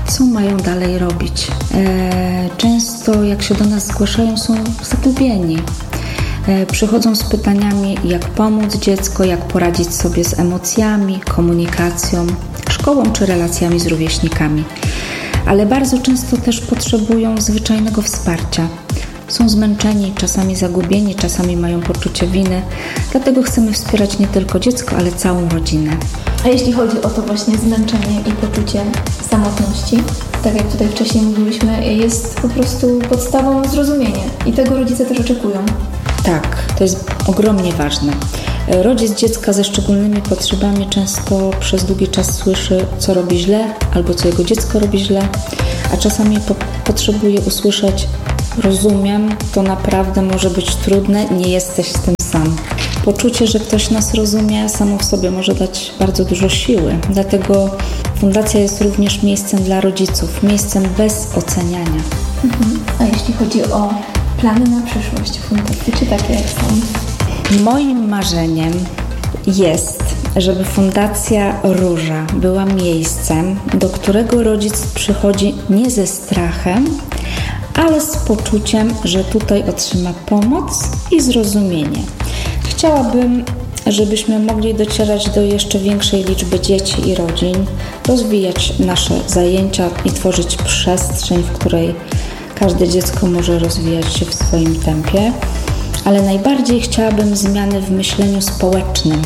Speaker 7: co mają dalej robić. E, często jak się do nas zgłaszają, są zagubieni. E, przychodzą z pytaniami, jak pomóc dziecku, jak poradzić sobie z emocjami, komunikacją, szkołą czy relacjami z rówieśnikami. Ale bardzo często też potrzebują zwyczajnego wsparcia. Są zmęczeni, czasami zagubieni, czasami mają poczucie winy. Dlatego chcemy wspierać nie tylko dziecko, ale całą rodzinę.
Speaker 2: A jeśli chodzi o to właśnie zmęczenie i poczucie samotności, tak jak tutaj wcześniej mówiliśmy, jest po prostu podstawą zrozumienie i tego rodzice też oczekują.
Speaker 7: Tak, to jest ogromnie ważne. Rodzic dziecka ze szczególnymi potrzebami często przez długi czas słyszy, co robi źle albo co jego dziecko robi źle, a czasami po- potrzebuje usłyszeć: rozumiem, to naprawdę może być trudne, nie jesteś z tym sam. Poczucie, że ktoś nas rozumie, samo w sobie może dać bardzo dużo siły. Dlatego fundacja jest również miejscem dla rodziców, miejscem bez oceniania.
Speaker 2: Mhm. A jeśli chodzi o plany na przyszłość fundacji, czy takie jak są?
Speaker 7: Moim marzeniem jest, żeby Fundacja Róża była miejscem, do którego rodzic przychodzi nie ze strachem, ale z poczuciem, że tutaj otrzyma pomoc i zrozumienie. Chciałabym, żebyśmy mogli docierać do jeszcze większej liczby dzieci i rodzin, rozwijać nasze zajęcia i tworzyć przestrzeń, w której każde dziecko może rozwijać się w swoim tempie. Ale najbardziej chciałabym zmiany w myśleniu społecznym,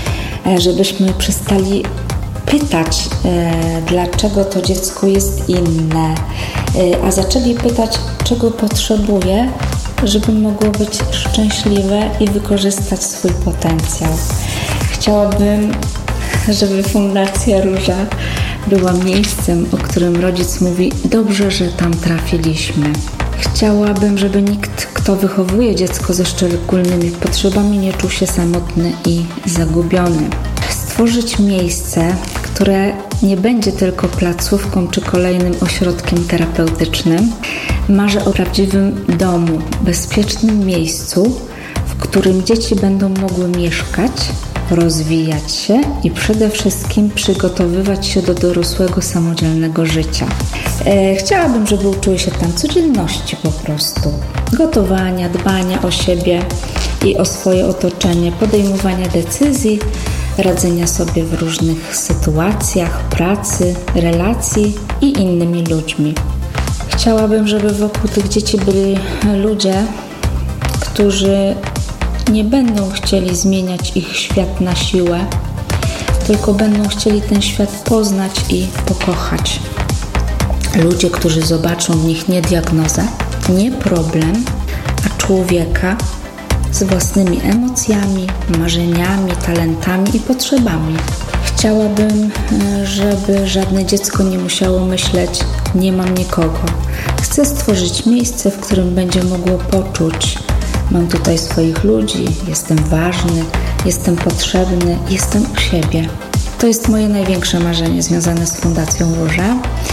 Speaker 7: żebyśmy przestali pytać, e, dlaczego to dziecko jest inne, e, a zaczęli pytać, czego potrzebuje, żeby mogło być szczęśliwe i wykorzystać swój potencjał. Chciałabym, żeby Fundacja Róża była miejscem, o którym rodzic mówi: dobrze, że tam trafiliśmy. Chciałabym, żeby nikt, kto wychowuje dziecko ze szczególnymi potrzebami, nie czuł się samotny i zagubiony. Stworzyć miejsce, które nie będzie tylko placówką czy kolejnym ośrodkiem terapeutycznym. Marzę o prawdziwym domu, bezpiecznym miejscu, w którym dzieci będą mogły mieszkać, rozwijać się i przede wszystkim przygotowywać się do dorosłego, samodzielnego życia. E, chciałabym, żeby uczyły się tam codzienności po prostu. Gotowania, dbania o siebie i o swoje otoczenie, podejmowania decyzji, radzenia sobie w różnych sytuacjach, pracy, relacji i innymi ludźmi. Chciałabym, żeby wokół tych dzieci byli ludzie, którzy nie będą chcieli zmieniać ich świat na siłę, tylko będą chcieli ten świat poznać i pokochać. Ludzie, którzy zobaczą w nich nie diagnozę, nie problem, a człowieka z własnymi emocjami, marzeniami, talentami i potrzebami. Chciałabym, żeby żadne dziecko nie musiało myśleć: nie mam nikogo. Chcę stworzyć miejsce, w którym będzie mogło poczuć: mam tutaj swoich ludzi, jestem ważny, jestem potrzebny, jestem u siebie. To jest moje największe marzenie związane z Fundacją Róża.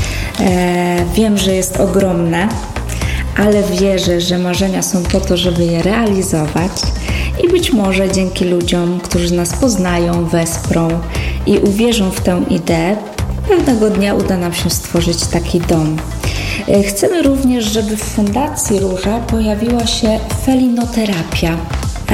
Speaker 7: E, wiem, że jest ogromne, ale wierzę, że marzenia są po to, żeby je realizować i być może dzięki ludziom, którzy nas poznają, wesprą i uwierzą w tę ideę, pewnego dnia uda nam się stworzyć taki dom. Chcemy również, żeby w Fundacji Róża pojawiła się felinoterapia, e,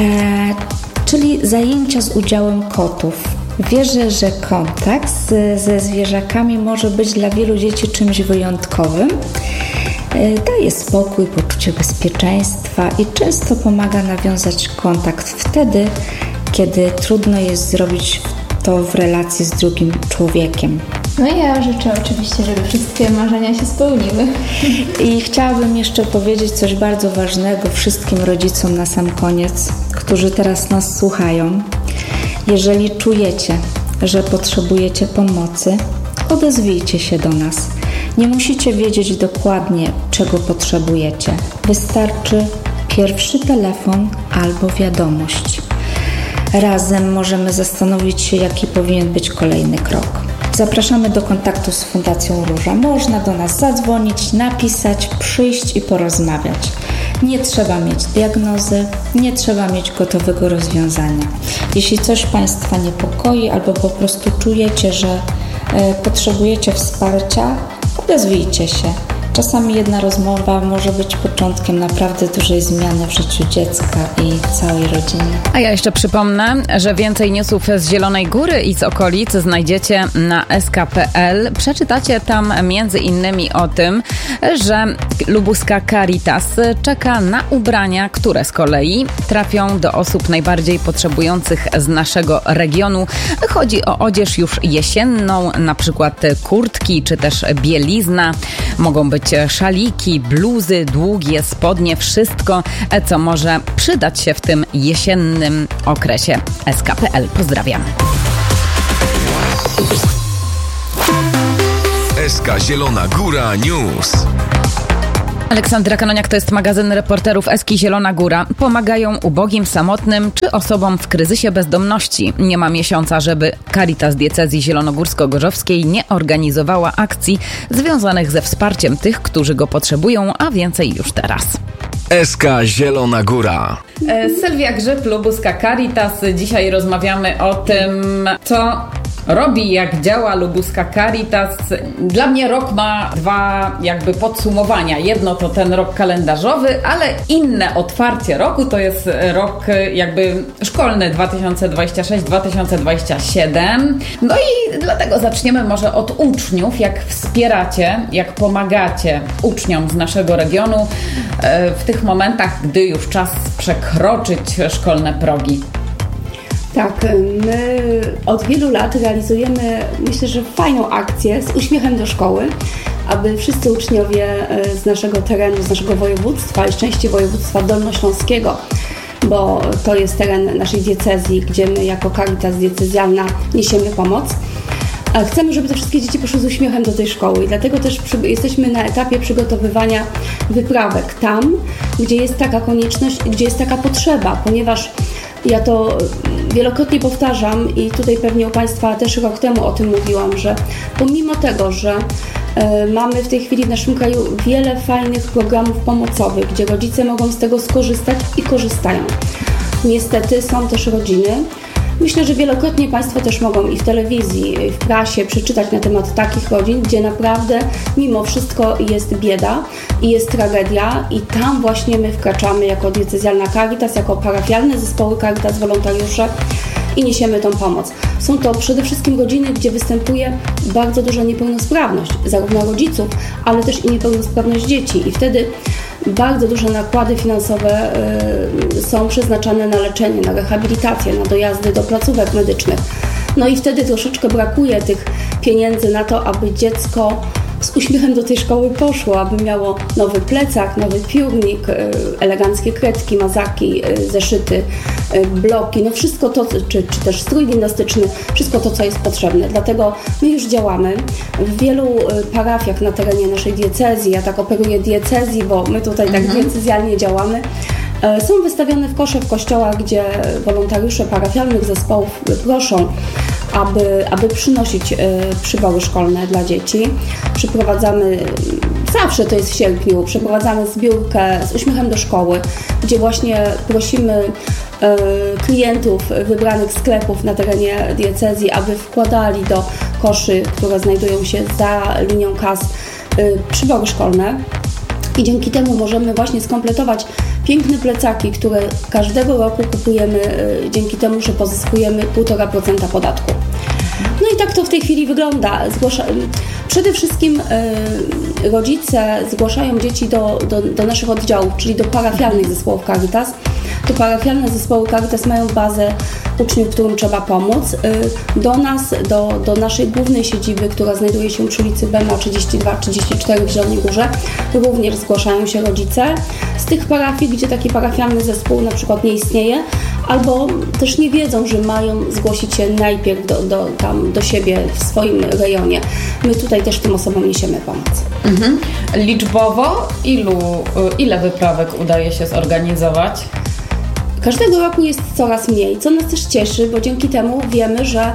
Speaker 7: czyli zajęcia z udziałem kotów. Wierzę, że kontakt z, ze zwierzakami może być dla wielu dzieci czymś wyjątkowym. E, daje spokój, poczucie bezpieczeństwa i często pomaga nawiązać kontakt wtedy, kiedy trudno jest zrobić to w relacji z drugim człowiekiem.
Speaker 2: No i ja życzę oczywiście, żeby wszystkie marzenia się spełniły.
Speaker 7: I chciałabym jeszcze powiedzieć coś bardzo ważnego wszystkim rodzicom na sam koniec, którzy teraz nas słuchają. Jeżeli czujecie, że potrzebujecie pomocy, odezwijcie się do nas. Nie musicie wiedzieć dokładnie, czego potrzebujecie. Wystarczy pierwszy telefon albo wiadomość. Razem możemy zastanowić się, jaki powinien być kolejny krok. Zapraszamy do kontaktu z Fundacją Róża. Można do nas zadzwonić, napisać, przyjść i porozmawiać. Nie trzeba mieć diagnozy, nie trzeba mieć gotowego rozwiązania. Jeśli coś Państwa niepokoi albo po prostu czujecie, że e, potrzebujecie wsparcia, odezwijcie się. Czasami jedna rozmowa może być początkiem naprawdę dużej zmiany w życiu dziecka i całej rodziny.
Speaker 3: A ja jeszcze przypomnę, że więcej newsów z Zielonej Góry i z okolic znajdziecie na s k kropka p l. Przeczytacie tam między innymi o tym, że lubuska Caritas czeka na ubrania, które z kolei trafią do osób najbardziej potrzebujących z naszego regionu. Chodzi o odzież już jesienną, na przykład kurtki czy też bielizna. Mogą być szaliki, bluzy, długie spodnie, wszystko, co może przydać się w tym jesiennym okresie. s k kropka p l. Pozdrawiamy.
Speaker 4: S K Zielona Góra News.
Speaker 3: Aleksandra Kanoniak, to jest magazyn reporterów Eski Zielona Góra. Pomagają ubogim, samotnym czy osobom w kryzysie bezdomności. Nie ma miesiąca, żeby Caritas Diecezji Zielonogórsko-Gorzowskiej nie organizowała akcji związanych ze wsparciem tych, którzy go potrzebują, a więcej już teraz.
Speaker 4: S K Zielona Góra.
Speaker 3: Sylwia Grzyb, lubuska Caritas. Dzisiaj rozmawiamy o tym, co robi, jak działa lubuska Caritas. Dla mnie rok ma dwa jakby podsumowania. Jedno to ten rok kalendarzowy, ale inne otwarcie roku to jest rok jakby szkolny dwa tysiące dwudziesty szósty dwa tysiące dwudziesty siódmy. No i dlatego zaczniemy może od uczniów. Jak wspieracie, jak pomagacie uczniom z naszego regionu w tych momentach, gdy już czas przekroczyć szkolne progi?
Speaker 8: Tak, my od wielu lat realizujemy, myślę, że fajną akcję z uśmiechem do szkoły, aby wszyscy uczniowie z naszego terenu, z naszego województwa i z części województwa dolnośląskiego, bo to jest teren naszej diecezji, gdzie my jako Caritas diecezjalna niesiemy pomoc. Chcemy, żeby te wszystkie dzieci poszły z uśmiechem do tej szkoły i dlatego też przy, jesteśmy na etapie przygotowywania wyprawek tam, gdzie jest taka konieczność, gdzie jest taka potrzeba, ponieważ ja to wielokrotnie powtarzam i tutaj pewnie u Państwa też rok temu o tym mówiłam, że pomimo tego, że y, mamy w tej chwili w naszym kraju wiele fajnych programów pomocowych, gdzie rodzice mogą z tego skorzystać i korzystają. Niestety są też rodziny. Myślę, że wielokrotnie Państwo też mogą i w telewizji, i w prasie przeczytać na temat takich rodzin, gdzie naprawdę mimo wszystko jest bieda i jest tragedia i tam właśnie my wkraczamy jako diecezjalna Caritas, jako parafialne zespoły Caritas, wolontariusze i niesiemy tą pomoc. Są to przede wszystkim rodziny, gdzie występuje bardzo duża niepełnosprawność, zarówno rodziców, ale też i niepełnosprawność dzieci i wtedy bardzo duże nakłady finansowe y, są przeznaczane na leczenie, na rehabilitację, na dojazdy do placówek medycznych. No i wtedy troszeczkę brakuje tych pieniędzy na to, aby dziecko z uśmiechem do tej szkoły poszło, aby miało nowy plecak, nowy piórnik, y, eleganckie kredki, mazaki, y, zeszyty, y, bloki, no wszystko to, czy, czy też strój gimnastyczny, wszystko to, co jest potrzebne. Dlatego my już działamy w wielu y, parafiach na terenie naszej diecezji. Ja tak operuję diecezji, bo my tutaj tak mhm. diecezjalnie działamy. Są wystawione w kosze w kościołach, gdzie wolontariusze parafialnych zespołów proszą, aby, aby przynosić przybory szkolne dla dzieci. Przyprowadzamy, zawsze to jest w sierpniu, przeprowadzamy zbiórkę z uśmiechem do szkoły, gdzie właśnie prosimy klientów wybranych sklepów na terenie diecezji, aby wkładali do koszy, które znajdują się za linią kas, przybory szkolne. I dzięki temu możemy właśnie skompletować piękne plecaki, które każdego roku kupujemy dzięki temu, że pozyskujemy półtora procent podatku. No i tak to w tej chwili wygląda. Zgłasza... Przede wszystkim y, rodzice zgłaszają dzieci do, do, do naszych oddziałów, czyli do parafialnych zespołów Caritas. To parafialne zespoły Caritas mają bazę uczniów, którym trzeba pomóc. Y, do nas, do, do naszej głównej siedziby, która znajduje się przy ulicy Bema trzydzieści dwa trzydzieści cztery w Zielonej Górze, również zgłaszają się rodzice z tych parafii, gdzie taki parafialny zespół na przykład nie istnieje, albo też nie wiedzą, że mają zgłosić się najpierw do, do, tam, do siebie w swoim rejonie. My tutaj też tym osobom niesiemy pomoc.
Speaker 3: Mhm. Liczbowo ilu, ile wyprawek udaje się zorganizować?
Speaker 8: Każdego roku jest coraz mniej, co nas też cieszy, bo dzięki temu wiemy, że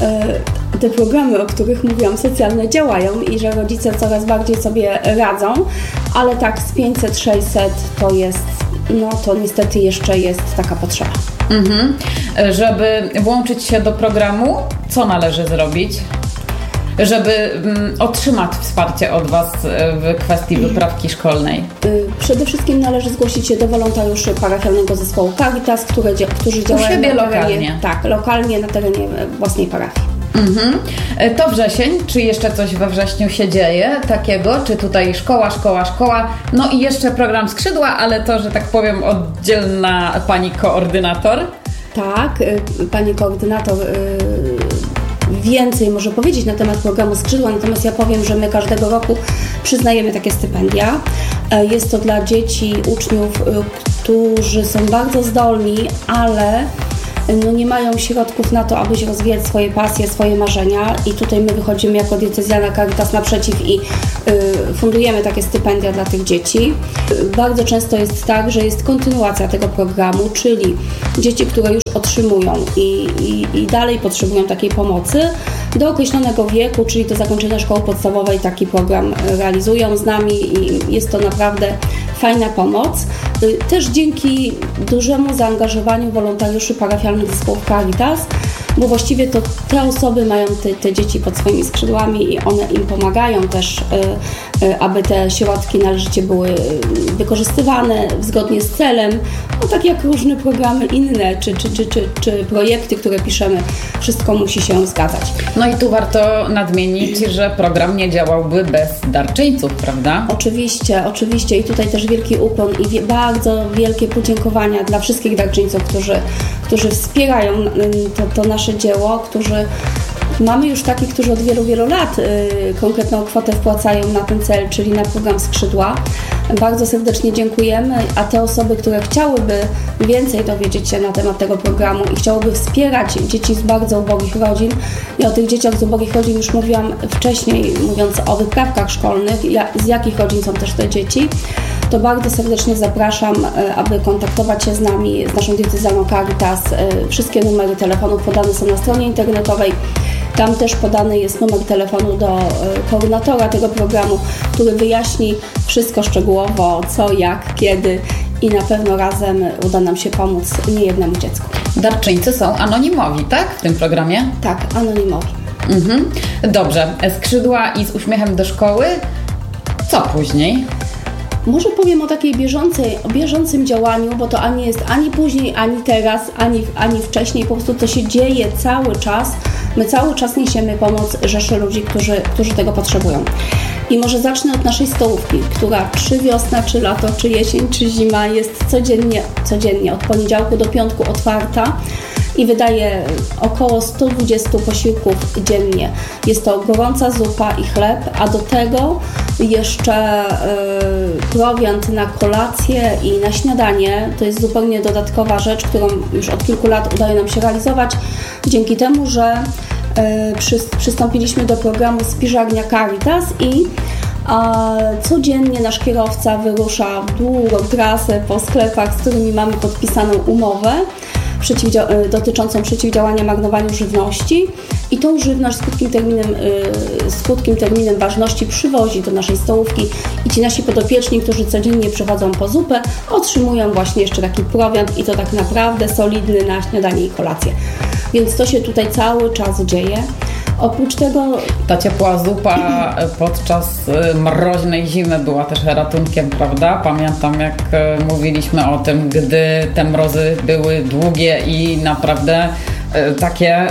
Speaker 8: y, te programy, o których mówiłam, socjalne działają i że rodzice coraz bardziej sobie radzą, ale tak z pięćset sześćset to jest, no to niestety jeszcze jest taka potrzeba.
Speaker 3: Mhm. Żeby włączyć się do programu, co należy zrobić? żeby mm, otrzymać wsparcie od Was w kwestii wyprawki szkolnej?
Speaker 8: Przede wszystkim należy zgłosić się do wolontariuszy parafialnego zespołu Caritas, które, którzy działają
Speaker 3: siebie
Speaker 8: na terenie,
Speaker 3: lokalnie.
Speaker 8: Tak, lokalnie na terenie własnej parafii.
Speaker 3: Mhm. To wrzesień, czy jeszcze coś we wrześniu się dzieje takiego? Czy tutaj szkoła, szkoła, szkoła? No i jeszcze program Skrzydła, ale to, że tak powiem, oddzielna pani koordynator.
Speaker 8: Tak, pani koordynator więcej może powiedzieć na temat programu Skrzydła, natomiast ja powiem, że my każdego roku przyznajemy takie stypendia. Jest to dla dzieci, uczniów, którzy są bardzo zdolni, ale no nie mają środków na to, aby się rozwijać swoje pasje, swoje marzenia i tutaj my wychodzimy jako diecezjalna Caritas naprzeciw i y, fundujemy takie stypendia dla tych dzieci. Bardzo często jest tak, że jest kontynuacja tego programu, czyli dzieci, które już otrzymują i, i, i dalej potrzebują takiej pomocy do określonego wieku, czyli do zakończenia szkoły podstawowej taki program realizują z nami i jest to naprawdę fajna pomoc. Też dzięki dużemu zaangażowaniu wolontariuszy parafialnych zespołów Caritas, bo właściwie to te osoby mają te, te dzieci pod swoimi skrzydłami i one im pomagają też, y, y, aby te środki należycie były wykorzystywane zgodnie z celem, no tak jak różne programy inne, czy, czy, czy, czy, czy projekty, które piszemy, wszystko musi się zgadzać.
Speaker 3: No i tu warto nadmienić, że program nie działałby bez darczyńców, prawda?
Speaker 8: Oczywiście, oczywiście i tutaj też wielki ukłon i wie, bardzo wielkie podziękowania dla wszystkich darczyńców, którzy, którzy wspierają to, to nasze dzieło, którzy mamy już takich, którzy od wielu, wielu lat y, konkretną kwotę wpłacają na ten cel, czyli na program Skrzydła. Bardzo serdecznie dziękujemy, a te osoby, które chciałyby więcej dowiedzieć się na temat tego programu i chciałyby wspierać dzieci z bardzo ubogich rodzin, i o tych dzieciach z ubogich rodzin już mówiłam wcześniej, mówiąc o wyprawkach szkolnych, ja, z jakich rodzin są też te dzieci, to bardzo serdecznie zapraszam, aby kontaktować się z nami, z naszą diecezjalną Caritas. Wszystkie numery telefonów podane są na stronie internetowej. Tam też podany jest numer telefonu do koordynatora tego programu, który wyjaśni wszystko szczegółowo, co, jak, kiedy i na pewno razem uda nam się pomóc niejednemu dziecku.
Speaker 3: Darczyńcy są anonimowi, tak? W tym programie?
Speaker 8: Tak, anonimowi.
Speaker 3: Mhm. Dobrze. Skrzydła i z uśmiechem do szkoły. Co później?
Speaker 8: Może powiem o takiej bieżącej, o bieżącym działaniu, bo to ani jest ani później, ani teraz, ani, ani wcześniej. Po prostu to się dzieje cały czas. My cały czas niesiemy pomoc rzeszy ludzi, którzy, którzy tego potrzebują. I może zacznę od naszej stołówki, która czy wiosna, czy lato, czy jesień, czy zima jest codziennie, codziennie od poniedziałku do piątku otwarta i wydaje około sto dwadzieścia posiłków dziennie. Jest to gorąca zupa i chleb, a do tego jeszcze y, prowiant na kolację i na śniadanie. To jest zupełnie dodatkowa rzecz, którą już od kilku lat udaje nam się realizować, dzięki temu, że y, przy, przystąpiliśmy do programu Spiżarnia Caritas i a codziennie nasz kierowca wyrusza w długą trasę po sklepach, z którymi mamy podpisaną umowę Przeciwdzia- dotyczącą przeciwdziałania marnowaniu żywności i tą żywność z krótkim terminem, yy, z krótkim terminem ważności przywozi do naszej stołówki i ci nasi podopieczni, którzy codziennie przychodzą po zupę, otrzymują właśnie jeszcze taki prowiant i to tak naprawdę solidny na śniadanie i kolację. Więc to się tutaj cały czas dzieje. Oprócz tego...
Speaker 3: Ta ciepła zupa podczas mroźnej zimy była też ratunkiem, prawda? Pamiętam, jak mówiliśmy o tym, gdy te mrozy były długie i naprawdę takie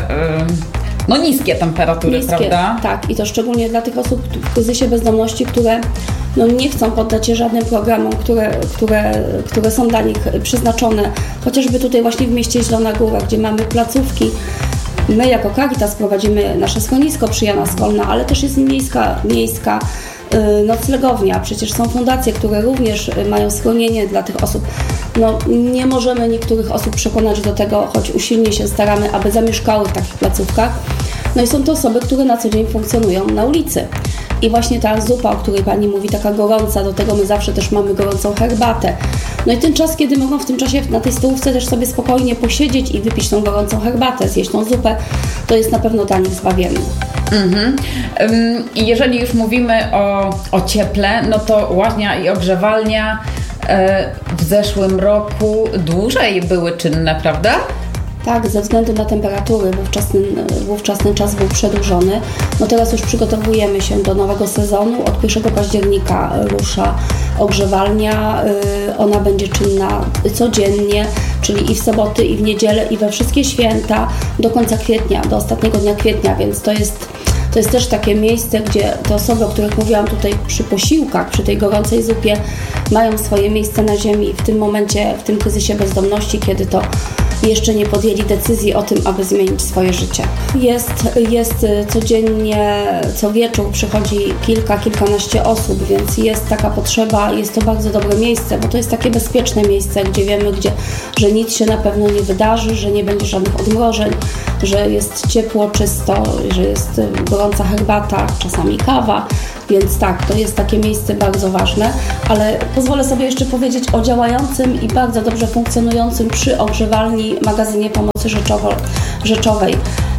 Speaker 3: no niskie temperatury,
Speaker 8: niskie,
Speaker 3: prawda?
Speaker 8: Tak, i to szczególnie dla tych osób w kryzysie bezdomności, które no nie chcą poddać się żadnym programom, które, które, które są dla nich przeznaczone. Chociażby tutaj właśnie w mieście Zielona Góra, gdzie mamy placówki. My jako Caritas prowadzimy nasze schronisko przy Jana Skolna, ale też jest miejska, miejska yy, noclegownia. Przecież są fundacje, które również mają schronienie dla tych osób. No, nie możemy niektórych osób przekonać do tego, choć usilnie się staramy, aby zamieszkały w takich placówkach. No i są to osoby, które na co dzień funkcjonują na ulicy. I właśnie ta zupa, o której Pani mówi, taka gorąca, do tego my zawsze też mamy gorącą herbatę. No i ten czas, kiedy mogą w tym czasie na tej stołówce też sobie spokojnie posiedzieć i wypić tą gorącą herbatę, zjeść tą zupę, to jest na pewno dla nich zbawienne.
Speaker 3: Mhm. I jeżeli już mówimy o, o cieple, no to łaźnia i ogrzewalnia w zeszłym roku dłużej były czynne, prawda?
Speaker 8: Tak, ze względu na temperatury wówczas ten, wówczas ten czas był przedłużony. No teraz już przygotowujemy się do nowego sezonu. Od pierwszego października rusza ogrzewalnia. Ona będzie czynna codziennie, czyli i w soboty, i w niedzielę, i we wszystkie święta do końca kwietnia, do ostatniego dnia kwietnia, więc to jest To jest też takie miejsce, gdzie te osoby, o których mówiłam tutaj przy posiłkach, przy tej gorącej zupie, mają swoje miejsce na ziemi w tym momencie, w tym kryzysie bezdomności, kiedy to jeszcze nie podjęli decyzji o tym, aby zmienić swoje życie. Jest, jest codziennie, co wieczór przychodzi kilka, kilkanaście osób, więc jest taka potrzeba, jest to bardzo dobre miejsce, bo to jest takie bezpieczne miejsce, gdzie wiemy, gdzie, że nic się na pewno nie wydarzy, że nie będzie żadnych odmrożeń, że jest ciepło, czysto, że jest gorąca herbata, czasami kawa, więc tak, to jest takie miejsce bardzo ważne, ale pozwolę sobie jeszcze powiedzieć o działającym i bardzo dobrze funkcjonującym przy ogrzewalni magazynie pomocy rzeczowo, rzeczowej.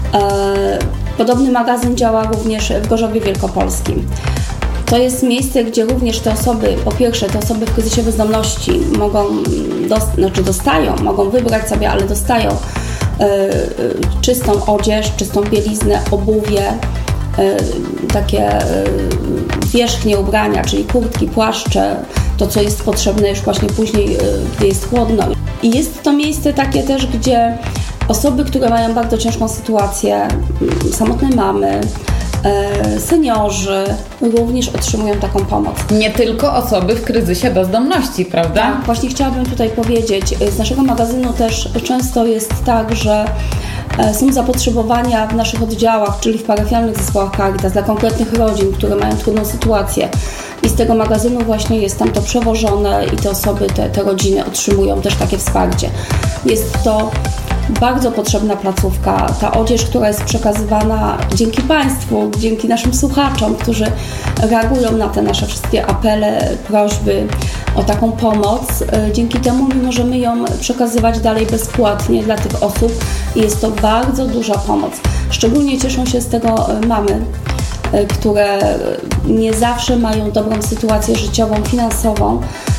Speaker 8: Podobny magazyn działa również w Gorzowie Wielkopolskim. To jest miejsce, gdzie również te osoby, po pierwsze te osoby w kryzysie bezdomności mogą, dost, znaczy dostają, mogą wybrać sobie, ale dostają y, y, czystą odzież, czystą bieliznę, obuwie, y, takie y, wierzchnie ubrania, czyli kurtki, płaszcze, to co jest potrzebne już właśnie później, y, gdy jest chłodno. I jest to miejsce takie też, gdzie osoby, które mają bardzo ciężką sytuację, y, samotne mamy, seniorzy również otrzymują taką pomoc.
Speaker 3: Nie tylko osoby w kryzysie bezdomności, prawda?
Speaker 8: Tak, właśnie chciałabym tutaj powiedzieć, z naszego magazynu też często jest tak, że są zapotrzebowania w naszych oddziałach, czyli w parafialnych zespołach Caritas dla konkretnych rodzin, które mają trudną sytuację. I z tego magazynu właśnie jest tam to przewożone i te osoby, te, te rodziny otrzymują też takie wsparcie. Jest to bardzo potrzebna placówka. Ta odzież, która jest przekazywana dzięki Państwu, dzięki naszym słuchaczom, którzy reagują na te nasze wszystkie apele, prośby o taką pomoc. Dzięki temu my możemy ją przekazywać dalej bezpłatnie dla tych osób i jest to bardzo duża pomoc. Szczególnie cieszą się z tego mamy, które nie zawsze mają dobrą sytuację życiową, finansową,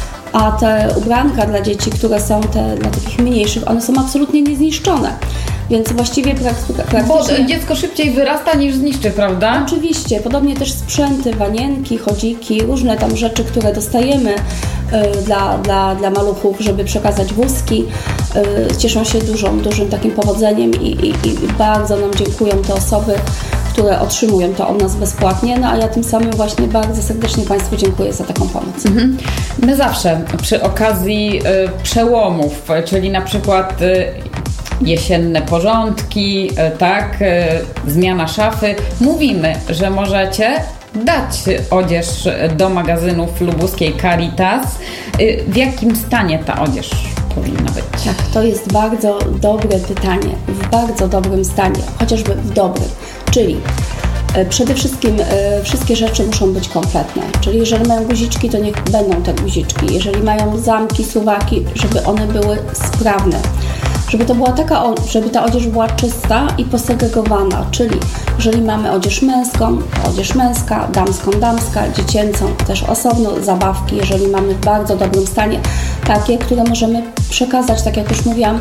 Speaker 8: a te ubranka dla dzieci, które są te, dla takich mniejszych, one są absolutnie niezniszczone. Więc właściwie praktycznie...
Speaker 3: Bo dziecko szybciej wyrasta niż zniszczy, prawda?
Speaker 8: Oczywiście. Podobnie też sprzęty, wanienki, chodziki, różne tam rzeczy, które dostajemy y, dla, dla, dla maluchów, żeby przekazać wózki. Y, cieszą się dużą, dużym takim powodzeniem i, i, i bardzo nam dziękują te osoby, które otrzymują to od nas bezpłatnie, no a ja tym samym właśnie bardzo serdecznie Państwu dziękuję za taką pomoc.
Speaker 3: Mhm. My zawsze przy okazji y, przełomów, czyli na przykład y, jesienne porządki, y, tak, y, zmiana szafy, mówimy, że możecie dać odzież do magazynów lubuskiej Caritas. Y, w jakim stanie ta odzież powinna być?
Speaker 8: Tak, to jest bardzo dobre pytanie. W bardzo dobrym stanie, chociażby w dobrym. Czyli przede wszystkim wszystkie rzeczy muszą być kompletne. Czyli jeżeli mają guziczki, to niech będą te guziczki. Jeżeli mają zamki, suwaki, żeby one były sprawne. Żeby to była taka, żeby ta odzież była czysta i posegregowana, czyli jeżeli mamy odzież męską, to odzież męska, damską, damska, dziecięcą też osobno, zabawki, jeżeli mamy w bardzo dobrym stanie, takie, które możemy przekazać, tak jak już mówiłam,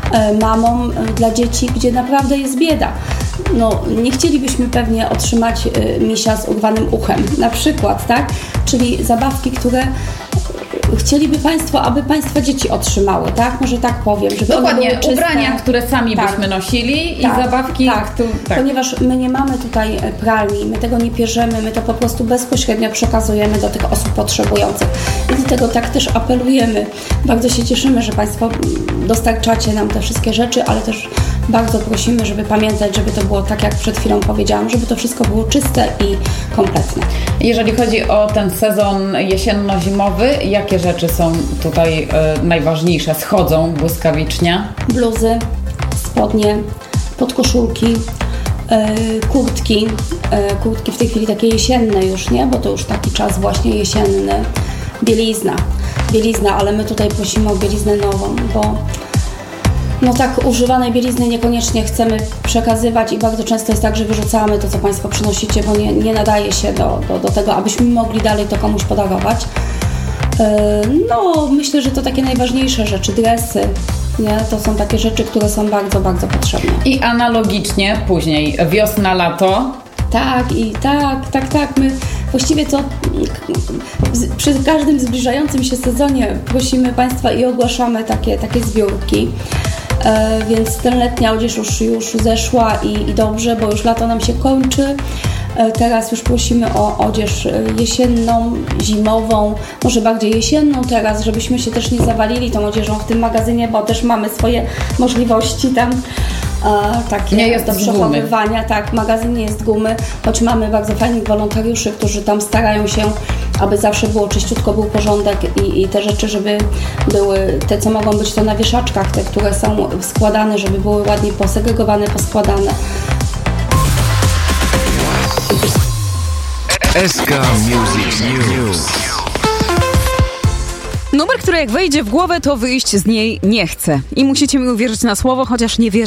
Speaker 8: mamom dla dzieci, gdzie naprawdę jest bieda. No, nie chcielibyśmy pewnie otrzymać y, misia z urwanym uchem, na przykład, tak? Czyli zabawki, które chcieliby Państwo, aby Państwa dzieci otrzymały, tak? Może tak powiem, żeby
Speaker 3: dokładnie,
Speaker 8: one były czyste.
Speaker 3: Ubrania, które sami
Speaker 8: tak.
Speaker 3: byśmy nosili
Speaker 8: tak,
Speaker 3: i zabawki.
Speaker 8: Tak.
Speaker 3: Tu, tak,
Speaker 8: ponieważ my nie mamy tutaj pralni, my tego nie pierzemy, my to po prostu bezpośrednio przekazujemy do tych osób potrzebujących. I do tego tak też apelujemy. Bardzo się cieszymy, że Państwo dostarczacie nam te wszystkie rzeczy, ale też bardzo prosimy, żeby pamiętać, żeby to było tak, jak przed chwilą powiedziałam, żeby to wszystko było czyste i kompletne.
Speaker 3: Jeżeli chodzi o ten sezon jesienno-zimowy, jakie rzeczy są tutaj y, najważniejsze, schodzą błyskawicznie?
Speaker 8: Bluzy, spodnie, podkoszulki, y, kurtki, y, kurtki w tej chwili takie jesienne już, nie? Bo to już taki czas właśnie jesienny. Bielizna, bielizna, ale my tutaj prosimy o bieliznę nową, bo no tak, używanej bielizny niekoniecznie chcemy przekazywać i bardzo często jest tak, że wyrzucamy to, co Państwo przynosicie, bo nie, nie nadaje się do, do, do tego, abyśmy mogli dalej to komuś podarować. No, myślę, że to takie najważniejsze rzeczy, dresy, Nie? To są takie rzeczy, które są bardzo, bardzo potrzebne.
Speaker 3: I analogicznie później wiosna, lato.
Speaker 8: Tak, i tak, tak, tak. My właściwie to przy każdym zbliżającym się sezonie prosimy Państwa i ogłaszamy takie, takie zbiórki. E, więc ten letnia odzież już, już zeszła i, i dobrze, bo już lato nam się kończy. E, teraz już prosimy o odzież jesienną, zimową, może bardziej jesienną teraz, żebyśmy się też nie zawalili tą odzieżą w tym magazynie, bo też mamy swoje możliwości tam. E, takie
Speaker 3: nie jest
Speaker 8: do przechowywania.
Speaker 3: gumy.
Speaker 8: Tak, magazyn nie jest gumy, choć mamy bardzo fajnych wolontariuszy, którzy tam starają się, aby zawsze było czyściutko, był porządek i, i te rzeczy, żeby były, te co mogą być to na wieszaczkach, te, które są składane, żeby były ładnie posegregowane, poskładane.
Speaker 4: S K Music News.
Speaker 3: Numer, który jak wejdzie w głowę, to wyjść z niej nie chce. I musicie mi uwierzyć na słowo, chociaż nie wierzę.